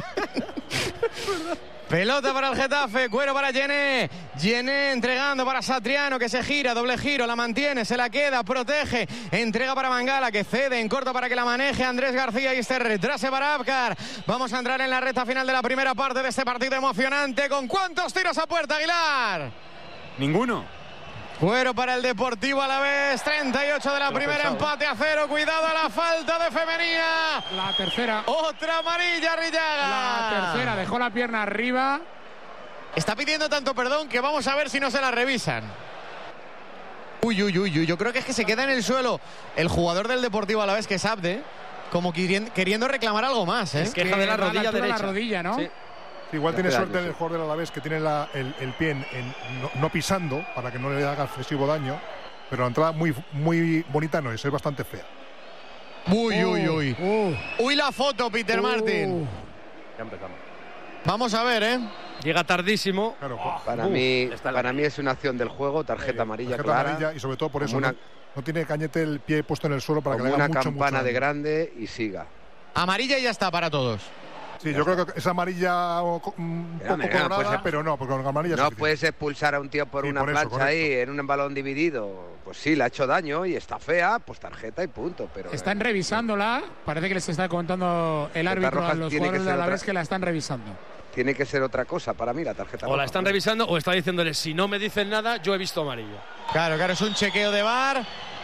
Pelota para el Getafe, cuero para Yené. Yené entregando para Satriano, que se gira, doble giro, la mantiene, se la queda, protege. Entrega para Mangala, que cede en corto para que la maneje Andrés García y este retrase para Abkar. Vamos a entrar en la recta final de la primera parte de este partido emocionante. ¿Con cuántos tiros a puerta, Aguilar? Ninguno. Cuero para el Deportivo Alavés, treinta y ocho de la Lo primera, pensaba. empate a cero. Cuidado a la falta de Femenía. La tercera. Otra amarilla, Rillaga. La tercera, dejó la pierna arriba. Está pidiendo tanto perdón que vamos a ver si no se la revisan. Uy, uy, uy, uy. Yo creo que es que se queda en el suelo el jugador del Deportivo Alavés, que es Abde, como querien- queriendo reclamar algo más, ¿eh? Es queja de la va a la rodilla altura de la derecha. rodilla, ¿no? Sí. Igual tiene Hace suerte daño, el sí. jugador del Alavés que tiene la- el, el pie en, en- no, no pisando para que no le haga excesivo daño, pero la entrada muy, muy bonita no es, es bastante fea. Uy, uy, uy. Uh, Uy, la foto, Peter uh. Martin. Ya empezamos. Vamos a ver, ¿eh? Llega tardísimo. Claro, Para, uh, mí, está la- para mí es una acción del juego, tarjeta amarilla tarjeta clara, amarilla y sobre todo por eso como una, no, no tiene Cañete el pie puesto en el suelo para que como le haga una mucho, campana mucho de daño. grande y siga. Amarilla y ya está para todos. Sí, yo creo que es amarilla o co- un Mira, poco mira, colorada, pues, pero no, porque con amarilla es No suficiente. puedes expulsar a un tío por Sí, una por eso, plancha ahí correcto. en un balón dividido. Pues sí, le ha hecho daño y está fea, pues tarjeta y punto. Pero Están revisándola. Parece que les está contando el Tarjeta árbitro roja a los tiene que jugadores de ser Alavés otra. que la están revisando. tiene que ser otra cosa para mí la tarjeta O roja. la están revisando o está diciéndole, si no me dicen nada, yo he visto amarillo. Claro, claro, es un chequeo de V A R.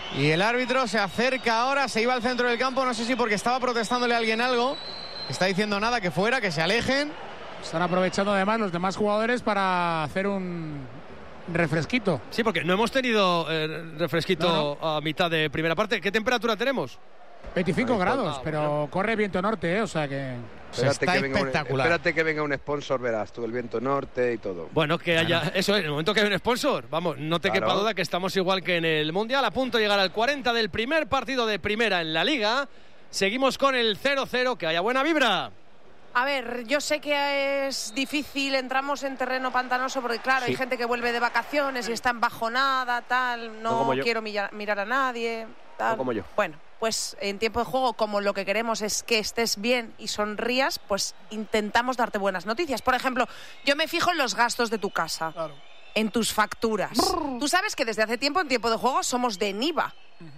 Y el árbitro se acerca ahora, se iba al centro del campo, no sé si porque estaba protestándole a alguien algo. Está diciendo nada, que fuera, que se alejen. Están aprovechando además los demás jugadores para hacer un refresquito. Sí, porque no hemos tenido eh, refresquito no, no. a mitad de primera parte. ¿Qué temperatura tenemos? veinticinco Ahí grados, está, pero bueno. corre viento norte, ¿eh? O sea que Espérate está que, venga espectacular. un, espérate que venga un sponsor, verás tú, el viento norte y todo. Bueno, que haya... Claro. Eso, en el momento que hay un sponsor, vamos, no te claro. quepa duda que estamos igual que en el Mundial, a punto de llegar al cuarenta del primer partido de primera en la Liga. Seguimos con el cero cero, que haya buena vibra. A ver, yo sé que es difícil, entramos en terreno pantanoso porque, claro, sí. hay gente que vuelve de vacaciones y está embajonada, tal, no, no quiero mirar, mirar a nadie, tal. No como yo. Bueno, pues en tiempo de juego, como lo que queremos es que estés bien y sonrías, pues intentamos darte buenas noticias. Por ejemplo, yo me fijo en los gastos de tu casa, claro. en tus facturas. Brr. Tú sabes que desde hace tiempo, en tiempo de juego, somos de Niva.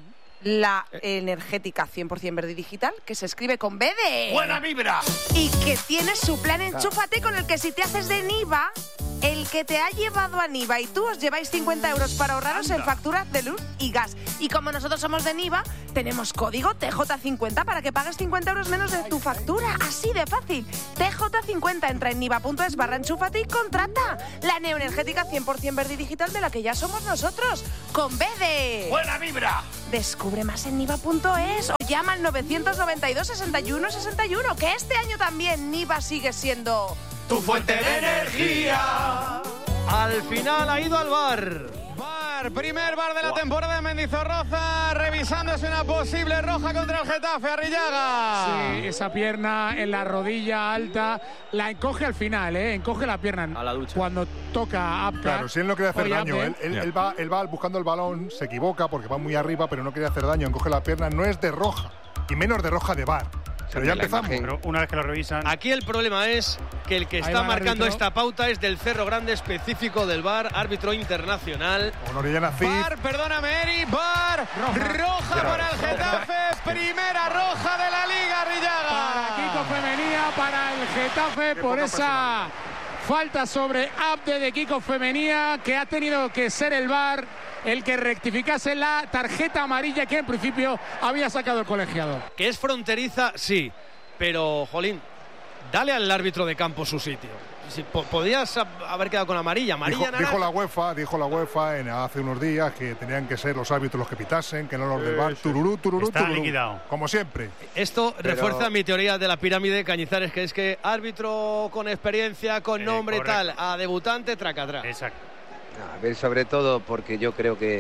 La energética cien por ciento verde digital, que se escribe con B de... ¡Buena vibra! Y que tiene su plan Enchúfate, con el que si te haces de Niva, el que te ha llevado a Niva y tú os lleváis cincuenta euros para ahorraros en facturas de luz y gas. Y como nosotros somos de Niva, tenemos código T J cincuenta para que pagues cincuenta euros menos de tu factura. Así de fácil. T J cincuenta, entra en niva.es barra enchúfate y contrata la neoenergética cien por ciento verde digital de la que ya somos nosotros. Con B de... ¡Buena vibra! Descubre más en niva punto es o llama al novecientos noventa y dos, sesenta y uno, sesenta y uno, que este año también Niva sigue siendo... ¡tu fuente de energía! Al final ha ido al bar. Bar, primer bar de la temporada en Mendizorroza, revisándose una posible roja contra el Getafe, Arrillaga. Sí, esa pierna en la rodilla alta, la encoge al final, ¿eh? Encoge la pierna a la ducha. Cuando toca a Aptar. Claro, si él no quiere hacer daño, él, él, él, va, él va buscando el balón, se equivoca porque va muy arriba, pero no quiere hacer daño, encoge la pierna, no es de roja, y menos de roja de bar. Pero ya empezamos. Pero una vez que lo revisan... Aquí el problema es que el que está marcando esta pauta es del Cerro Grande, específico del V A R, árbitro internacional. Bar, perdóname, Eri, Bar, roja, roja para el Getafe, primera roja de la Liga, Arrillaga. Para Kiko Femenía, para el Getafe, por esa falta sobre Abde de Kiko Femenía, que ha tenido que ser el V A R el que rectificase la tarjeta amarilla que en principio había sacado el colegiado. Que es fronteriza, sí, pero, jolín, dale al árbitro de campo su sitio. Si, po podías haber quedado con amarilla, amarilla dijo, dijo la UEFA, dijo la UEFA en, hace unos días que tenían que ser los árbitros los que pitasen, que no los del V A R. Tururú, tururú, Está tururú, liquidado. como siempre. Esto pero... refuerza mi teoría de la pirámide de Cañizares, que es que árbitro con experiencia, con eh, nombre y tal, a debutante, traca atrás. Exacto. A ver, sobre todo porque yo creo que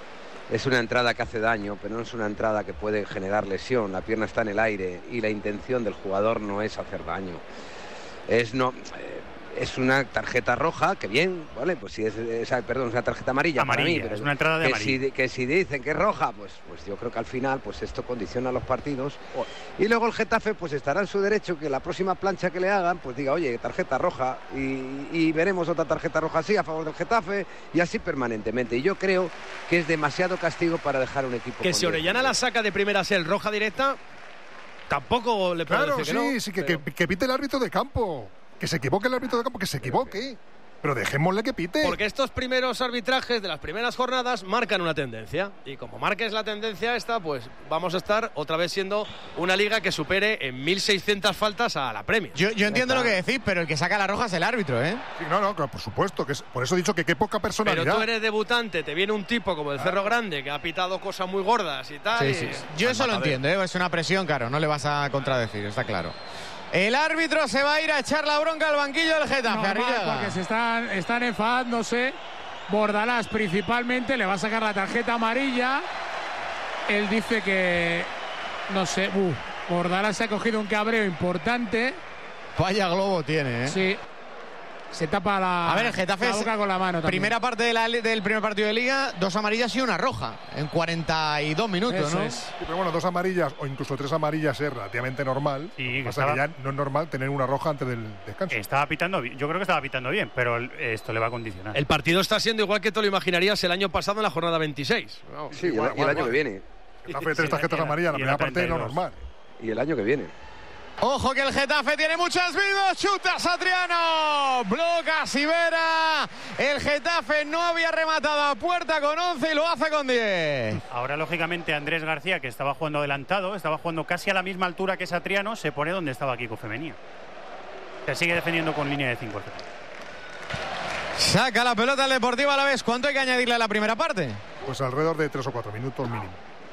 es una entrada que hace daño, pero no es una entrada que puede generar lesión. La pierna está en el aire y la intención del jugador no es hacer daño. Es no... Eh, es una tarjeta roja, que bien, vale, pues si es, es perdón, es una tarjeta amarilla, amarilla para mí, pero es una entrada de que amarilla. Si, que si dicen que es roja, pues, pues yo creo que al final pues esto condiciona los partidos. Y luego el Getafe pues estará en su derecho que la próxima plancha que le hagan, pues diga, oye, tarjeta roja, y, y veremos otra tarjeta roja así a favor del Getafe, y así permanentemente. Y yo creo que es demasiado castigo para dejar un equipo. Que si Orellana la saca de primera ser roja directa, tampoco le puedo claro, decir sí, que no. sí, que, pero... que, que pite el árbitro de campo. Que se equivoque el árbitro de campo, que se equivoque. Pero dejémosle que pite. Porque estos primeros arbitrajes de las primeras jornadas marcan una tendencia. Y como marques la tendencia esta, pues vamos a estar otra vez siendo una liga que supere en mil seiscientas faltas a la Premier. Yo, yo entiendo lo que decís, pero el que saca la roja es el árbitro, ¿eh? Sí, no, no, claro, por supuesto. Que es, por eso he dicho que qué poca personalidad. Pero tú eres debutante, te viene un tipo como el Cerro Grande que ha pitado cosas muy gordas y tal. Sí, y... sí. Yo eso lo entiendo, ¿eh? Es una presión, claro, no le vas a contradecir, está claro. El árbitro se va a ir a echar la bronca al banquillo del Getafe. No, porque se están, están enfadándose. Bordalás principalmente le va a sacar la tarjeta amarilla. Él dice que no sé, uh, Bordalás se ha cogido un cabreo importante. Vaya globo tiene, ¿eh? Sí. Se tapa la, a ver, el Getafe la boca con la mano también. Primera parte de la, del primer partido de Liga, dos amarillas y una roja en cuarenta y dos minutos, Eso ¿no? Es. Sí, pero bueno, dos amarillas o incluso tres amarillas es relativamente normal. Sí, pasa estaba... que ya no es normal tener una roja antes del descanso. Estaba pitando bien, yo creo que estaba pitando bien, pero esto le va a condicionar. El partido está siendo igual que tú lo imaginarías el año pasado en la jornada veintiséis. Vamos, sí, igual, y el, y el año que viene. Getafe tres tarjetas amarillas, la primera parte no normal. Y el año que viene. Ojo que el Getafe tiene muchas vidas. Chuta Satriano. Bloca Sivera. El Getafe no había rematado a puerta con once y lo hace con diez. Ahora, lógicamente, Andrés García, que estaba jugando adelantado, estaba jugando casi a la misma altura que Satriano, se pone donde estaba Kiko Femenía. Se sigue defendiendo con línea de cinco. Saca la pelota el Deportivo Alavés. ¿Cuánto hay que añadirle a la primera parte? Pues alrededor de tres o cuatro minutos mínimo.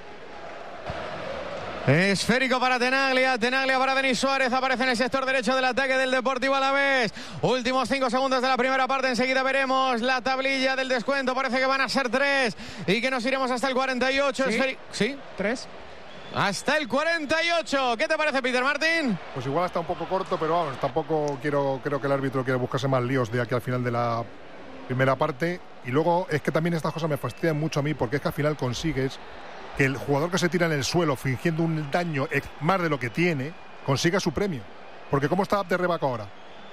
Esférico para Tenaglia, Tenaglia para Denis Suárez, aparece en el sector derecho del ataque del Deportivo Alavés. Últimos cinco segundos de la primera parte, enseguida veremos la tablilla del descuento, parece que van a ser tres y que nos iremos hasta el cuarenta y ocho. ¿Sí? Esférico. ¿Sí? ¿Tres? Hasta el cuarenta y ocho. ¿Qué te parece, Peter Martin? Pues igual está un poco corto, pero vamos, tampoco quiero, creo que el árbitro quiere buscarse más líos de aquí al final de la primera parte. Y luego es que también estas cosas me fastidian mucho a mí, porque es que al final consigues que el jugador que se tira en el suelo fingiendo un daño más de lo que tiene consiga su premio. Porque ¿cómo está de Rebaco ahora?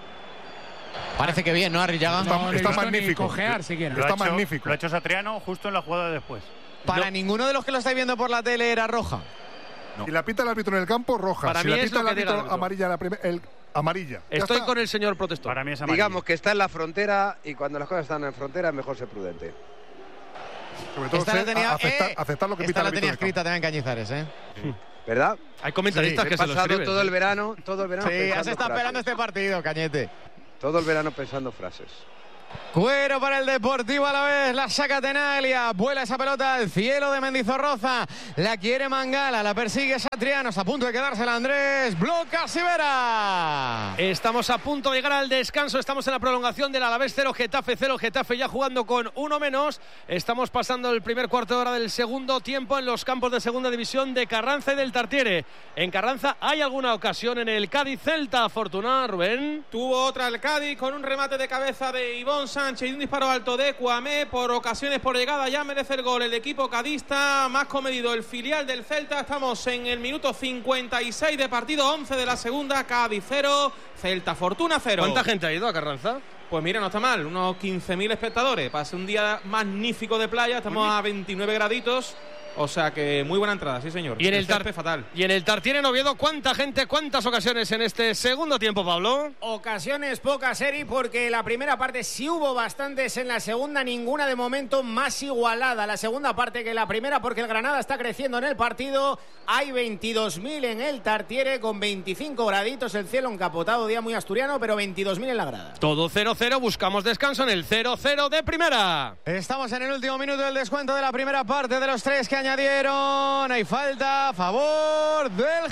Parece que bien, ¿no, Arrillaga? Está, no, está no magnífico. Cojear, siquiera. Lo está ha hecho, magnífico. Lo ha hecho Satriano justo en la jugada de después. Para no. ninguno de los que lo estáis viendo por la tele era roja. No. Si la pita el árbitro en el campo, roja. Para si mí la es pita lo el que diga árbitro el árbitro. amarilla, la primer, el, amarilla. Ya Estoy está. con el señor protector. Para mí es amarilla. Digamos que está en la frontera y cuando las cosas están en frontera es mejor ser prudente. Sobre todo Esta la ser- tenía, aceptar, eh, aceptar lo que esta pita el la árbitro tenía en el campo. escrita también Cañizares, ¿eh? ¿Verdad? Hay comentaristas Sí, que he se lo pasado escriben. todo el verano, todo el verano Sí, has pensando estado esperando frases. este partido, Cañete. Todo el verano pensando frases. Cuero para el Deportivo Alavés, la saca Tenaglia, vuela esa pelota al cielo de Mendizorroza, la quiere Mangala, la persigue Satriano, está a punto de quedársela Andrés, bloca Sivera. Estamos a punto de llegar al descanso, estamos en la prolongación del Alavés cero, Getafe cero, Getafe ya jugando con uno menos. Estamos pasando el primer cuarto de hora del segundo tiempo en los campos de segunda división de Carranza y del Tartiere. En Carranza hay alguna ocasión en el Cádiz Celta, afortunada, Rubén. Tuvo otra el Cádiz con un remate de cabeza de Ivón Sánchez y un disparo alto de Cuamé. Por ocasiones, por llegada, ya merece el gol el equipo cadista. Más comedido el filial del Celta. Estamos en el minuto cincuenta y seis de partido, once de la segunda. Cádiz cero, Celta Fortuna cero. ¿Cuánta gente ha ido a Carranza? Pues mira, no está mal, unos quince mil espectadores. Para ser un día magnífico de playa, estamos a veintinueve graditos. O sea que muy buena entrada, sí señor. Y en el, tar césped fatal. Y en el Tartiere en Oviedo, ¿cuánta gente, cuántas ocasiones en este segundo tiempo, Pablo? Ocasiones pocas, Eri, porque la primera parte sí hubo bastantes, en la segunda ninguna, de momento más igualada la segunda parte que la primera, porque el Granada está creciendo en el partido. Hay veintidós mil en el Tartiere con veinticinco graditos, el cielo encapotado, día muy asturiano, pero veintidós mil en la grada. Todo cero cero, buscamos descanso en el cero cero de primera. Estamos en el último minuto del descuento de la primera parte, de los tres que añadieron. Hay falta a favor del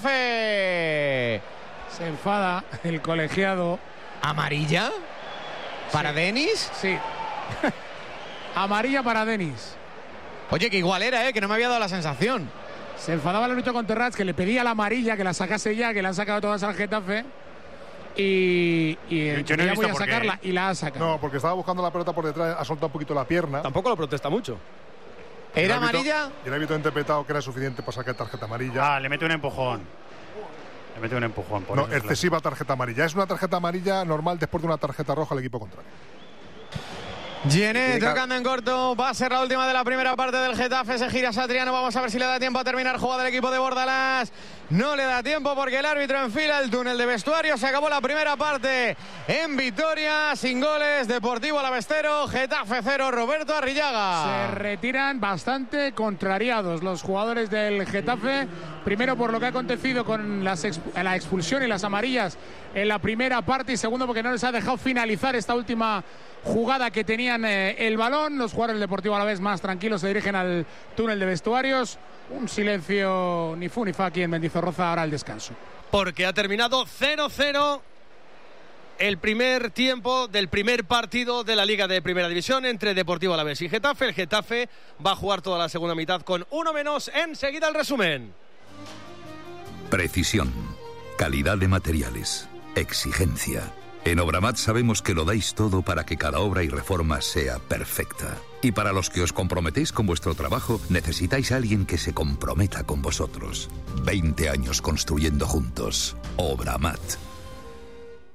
Getafe. Se enfada el colegiado. ¿Amarilla? ¿Para Sí. Denis? Sí. Amarilla para Denis. Oye, que igual era, ¿eh? Que no me había dado la sensación. Se enfadaba el árbitro con Terrats, que le pedía la amarilla, que la sacase ya, que la han sacado todas al Getafe. Y, y Yo no he ya visto voy a por qué. sacarla y la ha sacado. No, porque estaba buscando la pelota por detrás, ha soltado un poquito la pierna. Tampoco lo protesta mucho. Y el ¿Era árbitro- amarilla? Y el árbitro ha interpretado que era suficiente para sacar tarjeta amarilla. Ah, le mete un empujón. Le mete un empujón. Por No, eso es claro. excesiva tarjeta amarilla. Es una tarjeta amarilla normal después de una tarjeta roja al equipo contrario. Gené tocando en corto, va a ser la última de la primera parte del Getafe, se gira Satriano, vamos a ver si le da tiempo a terminar jugada del equipo de Bordalás. No le da tiempo porque el árbitro enfila el túnel de vestuario, se acabó la primera parte en victoria, sin goles, Deportivo Alavés cero, Getafe cero, Roberto Arrillaga. Se retiran bastante contrariados los jugadores del Getafe, primero por lo que ha acontecido con las exp la expulsión y las amarillas en la primera parte, y segundo porque no les ha dejado finalizar esta última jugada que tenían eh, el balón. Los jugadores del Deportivo Alavés más tranquilos se dirigen al túnel de vestuarios. Un silencio ni fu ni fa aquí en Mendizorroza, ahora al descanso. Porque ha terminado cero cero el primer tiempo del primer partido de la Liga de Primera División entre Deportivo Alavés y Getafe. El Getafe va a jugar toda la segunda mitad con uno menos. Enseguida el resumen. Precisión, calidad de materiales, exigencia. En Obramat sabemos que lo dais todo para que cada obra y reforma sea perfecta. Y para los que os comprometéis con vuestro trabajo, necesitáis a alguien que se comprometa con vosotros. veinte años construyendo juntos. Obramat.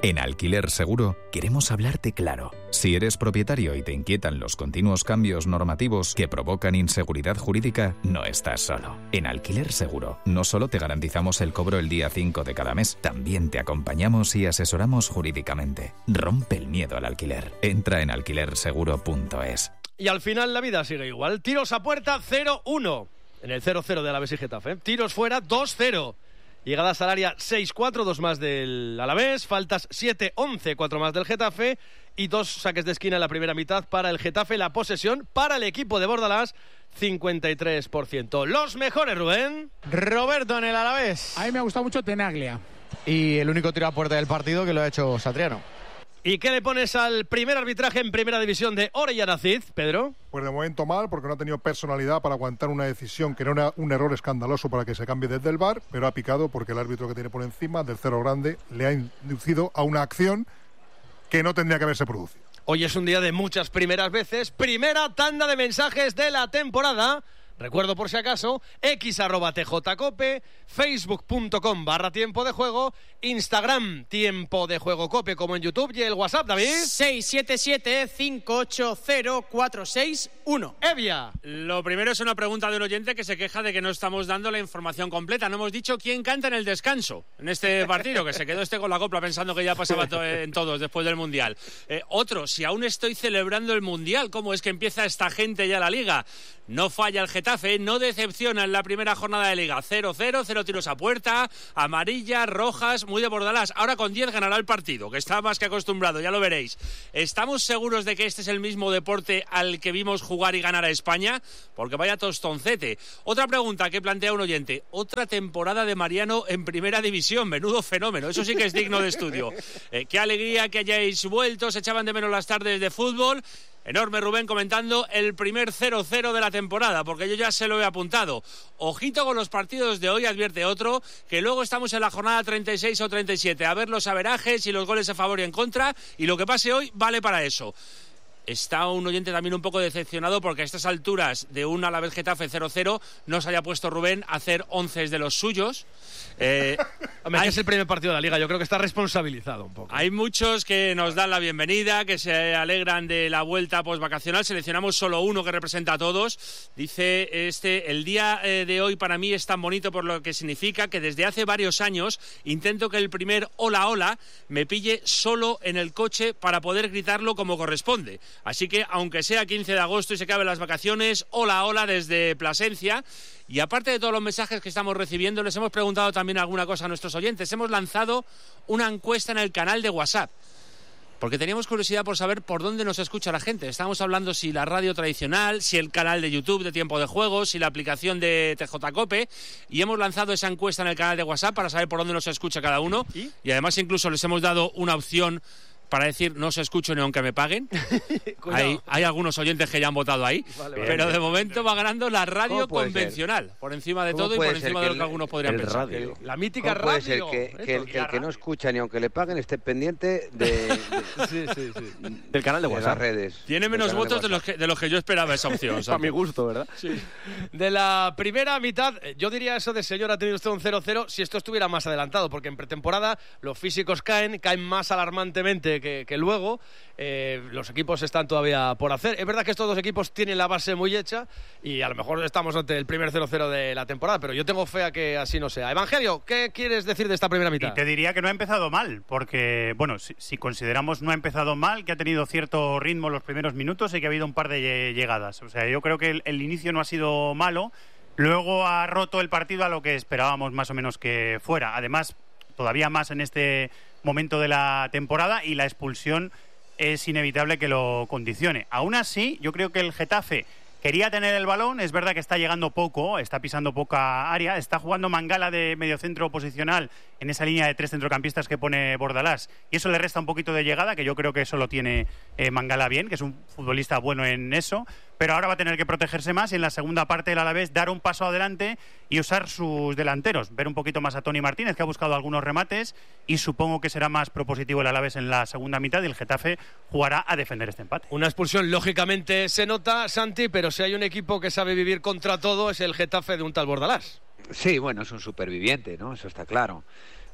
En Alquiler Seguro queremos hablarte claro. Si eres propietario y te inquietan los continuos cambios normativos que provocan inseguridad jurídica, no estás solo. En Alquiler Seguro no solo te garantizamos el cobro el día cinco de cada mes, también te acompañamos y asesoramos jurídicamente. Rompe el miedo al alquiler. Entra en alquiler seguro punto es. Y al final la vida sigue igual. Tiros a puerta cero uno. En el cero cero de Alavés y Getafe. Tiros fuera dos cero. Llegadas al área seis cuatro, dos más del Alavés. Faltas siete once, cuatro más del Getafe. Y dos saques de esquina en la primera mitad para el Getafe. La posesión para el equipo de Bordalás, cincuenta y tres por ciento. Los mejores, Rubén. Roberto en el Alavés. A mí me ha gustado mucho Tenaglia. Y el único tiro a puerta del partido que lo ha hecho Satriano. ¿Y qué le pones al primer arbitraje en primera división de Orellana Cid, Pedro? Pues de momento mal, porque no ha tenido personalidad para aguantar una decisión que no era un error escandaloso para que se cambie desde el V A R, pero ha picado porque el árbitro que tiene por encima del cero grande le ha inducido a una acción que no tendría que haberse producido. Hoy es un día de muchas primeras veces. Primera tanda de mensajes de la temporada. Recuerdo por si acaso, x arroba tjcope, facebook.com barra tiempo de juego, Instagram tiempo de juego cope como en YouTube y el WhatsApp, David. seis siete siete, cinco ocho cero, cuatro seis uno. Evia. Lo primero es una pregunta de un oyente que se queja de que no estamos dando la información completa. No hemos dicho quién canta en el descanso en este partido, que se quedó este con la copla pensando que ya pasaba to- en todos después del Mundial. Eh, otro, si aún estoy celebrando el Mundial, ¿cómo es que empieza esta gente ya la Liga? No falla el Getafe, no decepciona en la primera jornada de Liga. cero cero, cero tiros a puerta, amarillas, rojas, muy de Bordalás. Ahora con diez ganará el partido, que está más que acostumbrado, ya lo veréis. ¿Estamos seguros de que este es el mismo deporte al que vimos jugar y ganar a España? Porque vaya tostoncete. Otra pregunta que plantea un oyente. Otra temporada de Mariano en primera división. Menudo fenómeno. Eso sí que es digno de estudio. Eh, qué alegría que hayáis vuelto. Se echaban de menos las tardes de fútbol. Enorme Rubén comentando el primer cero cero de la temporada, porque yo ya se lo he apuntado. Ojito con los partidos de hoy, advierte otro, que luego estamos en la jornada treinta y seis o treinta y siete, a ver los averajes y los goles a favor y en contra, y lo que pase hoy vale para eso. Está un oyente también un poco decepcionado porque a estas alturas de un Alavés Getafe cero cero no se haya puesto Rubén a hacer once de los suyos. Eh, Hombre, hay... es el primer partido de la Liga, yo creo que está responsabilizado un poco. Hay muchos que nos dan la bienvenida, que se alegran de la vuelta postvacacional. Seleccionamos solo uno que representa a todos. Dice este, el día eh, de hoy para mí es tan bonito por lo que significa que desde hace varios años intento que el primer hola hola me pille solo en el coche para poder gritarlo como corresponde. Así que, aunque sea quince de agosto y se acaben las vacaciones, hola, hola desde Plasencia. Y aparte de todos los mensajes que estamos recibiendo, les hemos preguntado también alguna cosa a nuestros oyentes. Hemos lanzado una encuesta en el canal de WhatsApp, porque teníamos curiosidad por saber por dónde nos escucha la gente. Estábamos hablando si la radio tradicional, si el canal de YouTube de Tiempo de Juego, si la aplicación de tjcope, y hemos lanzado esa encuesta en el canal de WhatsApp para saber por dónde nos escucha cada uno. ¿Y? Y además incluso les hemos dado una opción para decir no os escucho ni aunque me paguen. hay, hay algunos oyentes que ya han votado ahí, vale, vale, pero de momento va ganando la radio convencional, por encima de todo y por encima de lo que algunos podrían pensar. Radio? La mítica ¿Cómo puede radio. Ser que, que, el, que el que no escucha ni aunque le paguen esté pendiente de, de, sí, sí, sí. del canal de WhatsApp. De las redes. Tiene menos votos de, de, los que, de los que yo esperaba esa opción. Para mi gusto, ¿verdad? Sí. De la primera mitad, yo diría eso de señor, ha tenido usted un cero cero si esto estuviera más adelantado, porque en pretemporada los físicos caen, caen más alarmantemente que, que luego. Eh, los equipos están todavía por hacer. Es verdad que estos dos equipos tienen la base muy hecha y a lo mejor estamos ante el primer cero cero de la temporada, pero yo tengo fe a que así no sea. Evangelio, ¿qué quieres decir de esta primera mitad? Y te diría que no ha empezado mal, porque, bueno, si, si consideramos no ha empezado mal, que ha tenido cierto ritmo los primeros minutos y que ha habido un par de llegadas. O sea, yo creo que el, el inicio no ha sido malo, luego ha roto el partido a lo que esperábamos más o menos que fuera. Además, todavía más en este momento de la temporada, y la expulsión es inevitable que lo condicione. Aún así, yo creo que el Getafe quería tener el balón, es verdad que está llegando poco, está pisando poca área, está jugando Mangala de mediocentro posicional en esa línea de tres centrocampistas que pone Bordalás, y eso le resta un poquito de llegada, que yo creo que eso lo tiene eh, Mangala bien, que es un futbolista bueno en eso, pero ahora va a tener que protegerse más y en la segunda parte del Alavés dar un paso adelante y usar sus delanteros, ver un poquito más a Toni Martínez, que ha buscado algunos remates, y supongo que será más propositivo el Alavés en la segunda mitad, y el Getafe jugará a defender este empate. Una expulsión lógicamente se nota, Santi, pero si hay un equipo que sabe vivir contra todo es el Getafe de un tal Bordalás. Sí, bueno, es un superviviente, ¿no? Eso está claro.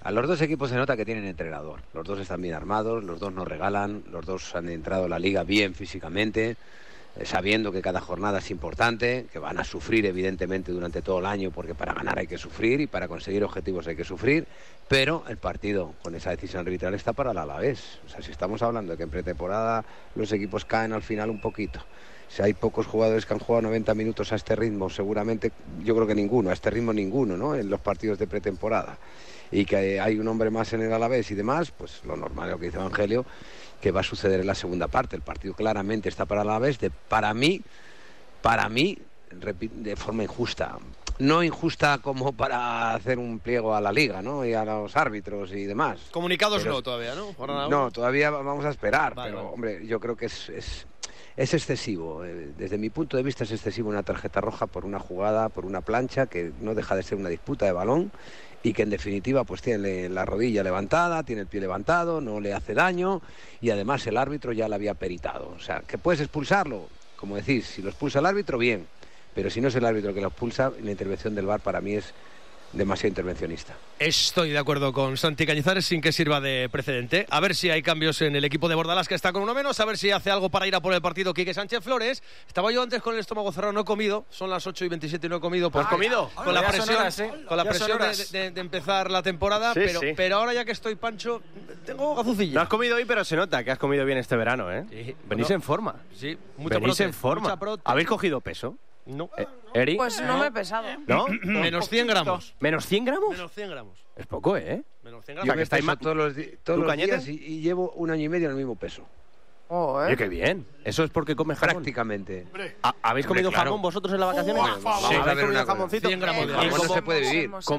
A los dos equipos se nota que tienen entrenador. Los dos están bien armados, los dos no regalan, los dos han entrado a la liga bien físicamente, eh, sabiendo que cada jornada es importante, que van a sufrir evidentemente durante todo el año, porque para ganar hay que sufrir y para conseguir objetivos hay que sufrir, pero el partido con esa decisión arbitral está para el Alavés. O sea, si estamos hablando de que en pretemporada los equipos caen al final un poquito, si hay pocos jugadores que han jugado noventa minutos a este ritmo, seguramente, yo creo que ninguno, a este ritmo ninguno, ¿no?, en los partidos de pretemporada, y que hay un hombre más en el Alavés y demás, pues lo normal es lo que dice Evangelio, que va a suceder en la segunda parte. El partido claramente está para el Alavés, de, para mí, para mí, de forma injusta. No injusta como para hacer un pliego a la liga, ¿no?, y a los árbitros y demás. Comunicados pero, no todavía, ¿no? Por nada. No, todavía vamos a esperar, vale, pero vale. hombre, yo creo que es... es Es excesivo, desde mi punto de vista es excesivo una tarjeta roja por una jugada, por una plancha, que no deja de ser una disputa de balón y que en definitiva pues tiene la rodilla levantada, tiene el pie levantado, no le hace daño y además el árbitro ya la había peritado. O sea, que puedes expulsarlo, como decís, si lo expulsa el árbitro, bien, pero si no es el árbitro que lo expulsa, la intervención del V A R para mí es demasiado intervencionista. Estoy de acuerdo con Santi Cañizares sin que sirva de precedente. A ver si hay cambios en el equipo de Bordalás, que está con uno menos, a ver si hace algo para ir a por el partido Quique Sánchez Flores. Estaba yo antes con el estómago cerrado, no he comido, son las ocho y veintisiete y no he comido. Pues, ¿has comido? Con la Ya presión, son horas, ¿eh? con la Ya son presión horas. de, de- de empezar la temporada, Sí, pero, sí. pero ahora ya que estoy pancho, tengo gazucilla. No has comido hoy, pero se nota que has comido bien este verano, ¿eh? Sí. Venís No. en forma. Sí, mucho Venís prote, en forma. mucha prote. ¿Habéis cogido peso? No. Eh, ¿Eri? Pues no me he pesado. ¿No? Menos cien gramos. ¿Menos cien gramos? Menos cien gramos. Es poco, ¿eh? Menos cien O sea, Yo que me estáis peso ma- todos los, di- todos ¿Tú, los Cañete? días y, y llevo un año y medio en el mismo peso. Oh, Oye, qué bien. Eso es porque comes jamón. Prácticamente. ¿Ha- ¿Habéis Hombre, comido claro. jamón vosotros en las vacaciones? Por favor. Sí, A ver ¿habéis una comido cosa. jamoncito? cien gramos de ¿Y Jamón no cómo- se puede vivir. ¿Cómo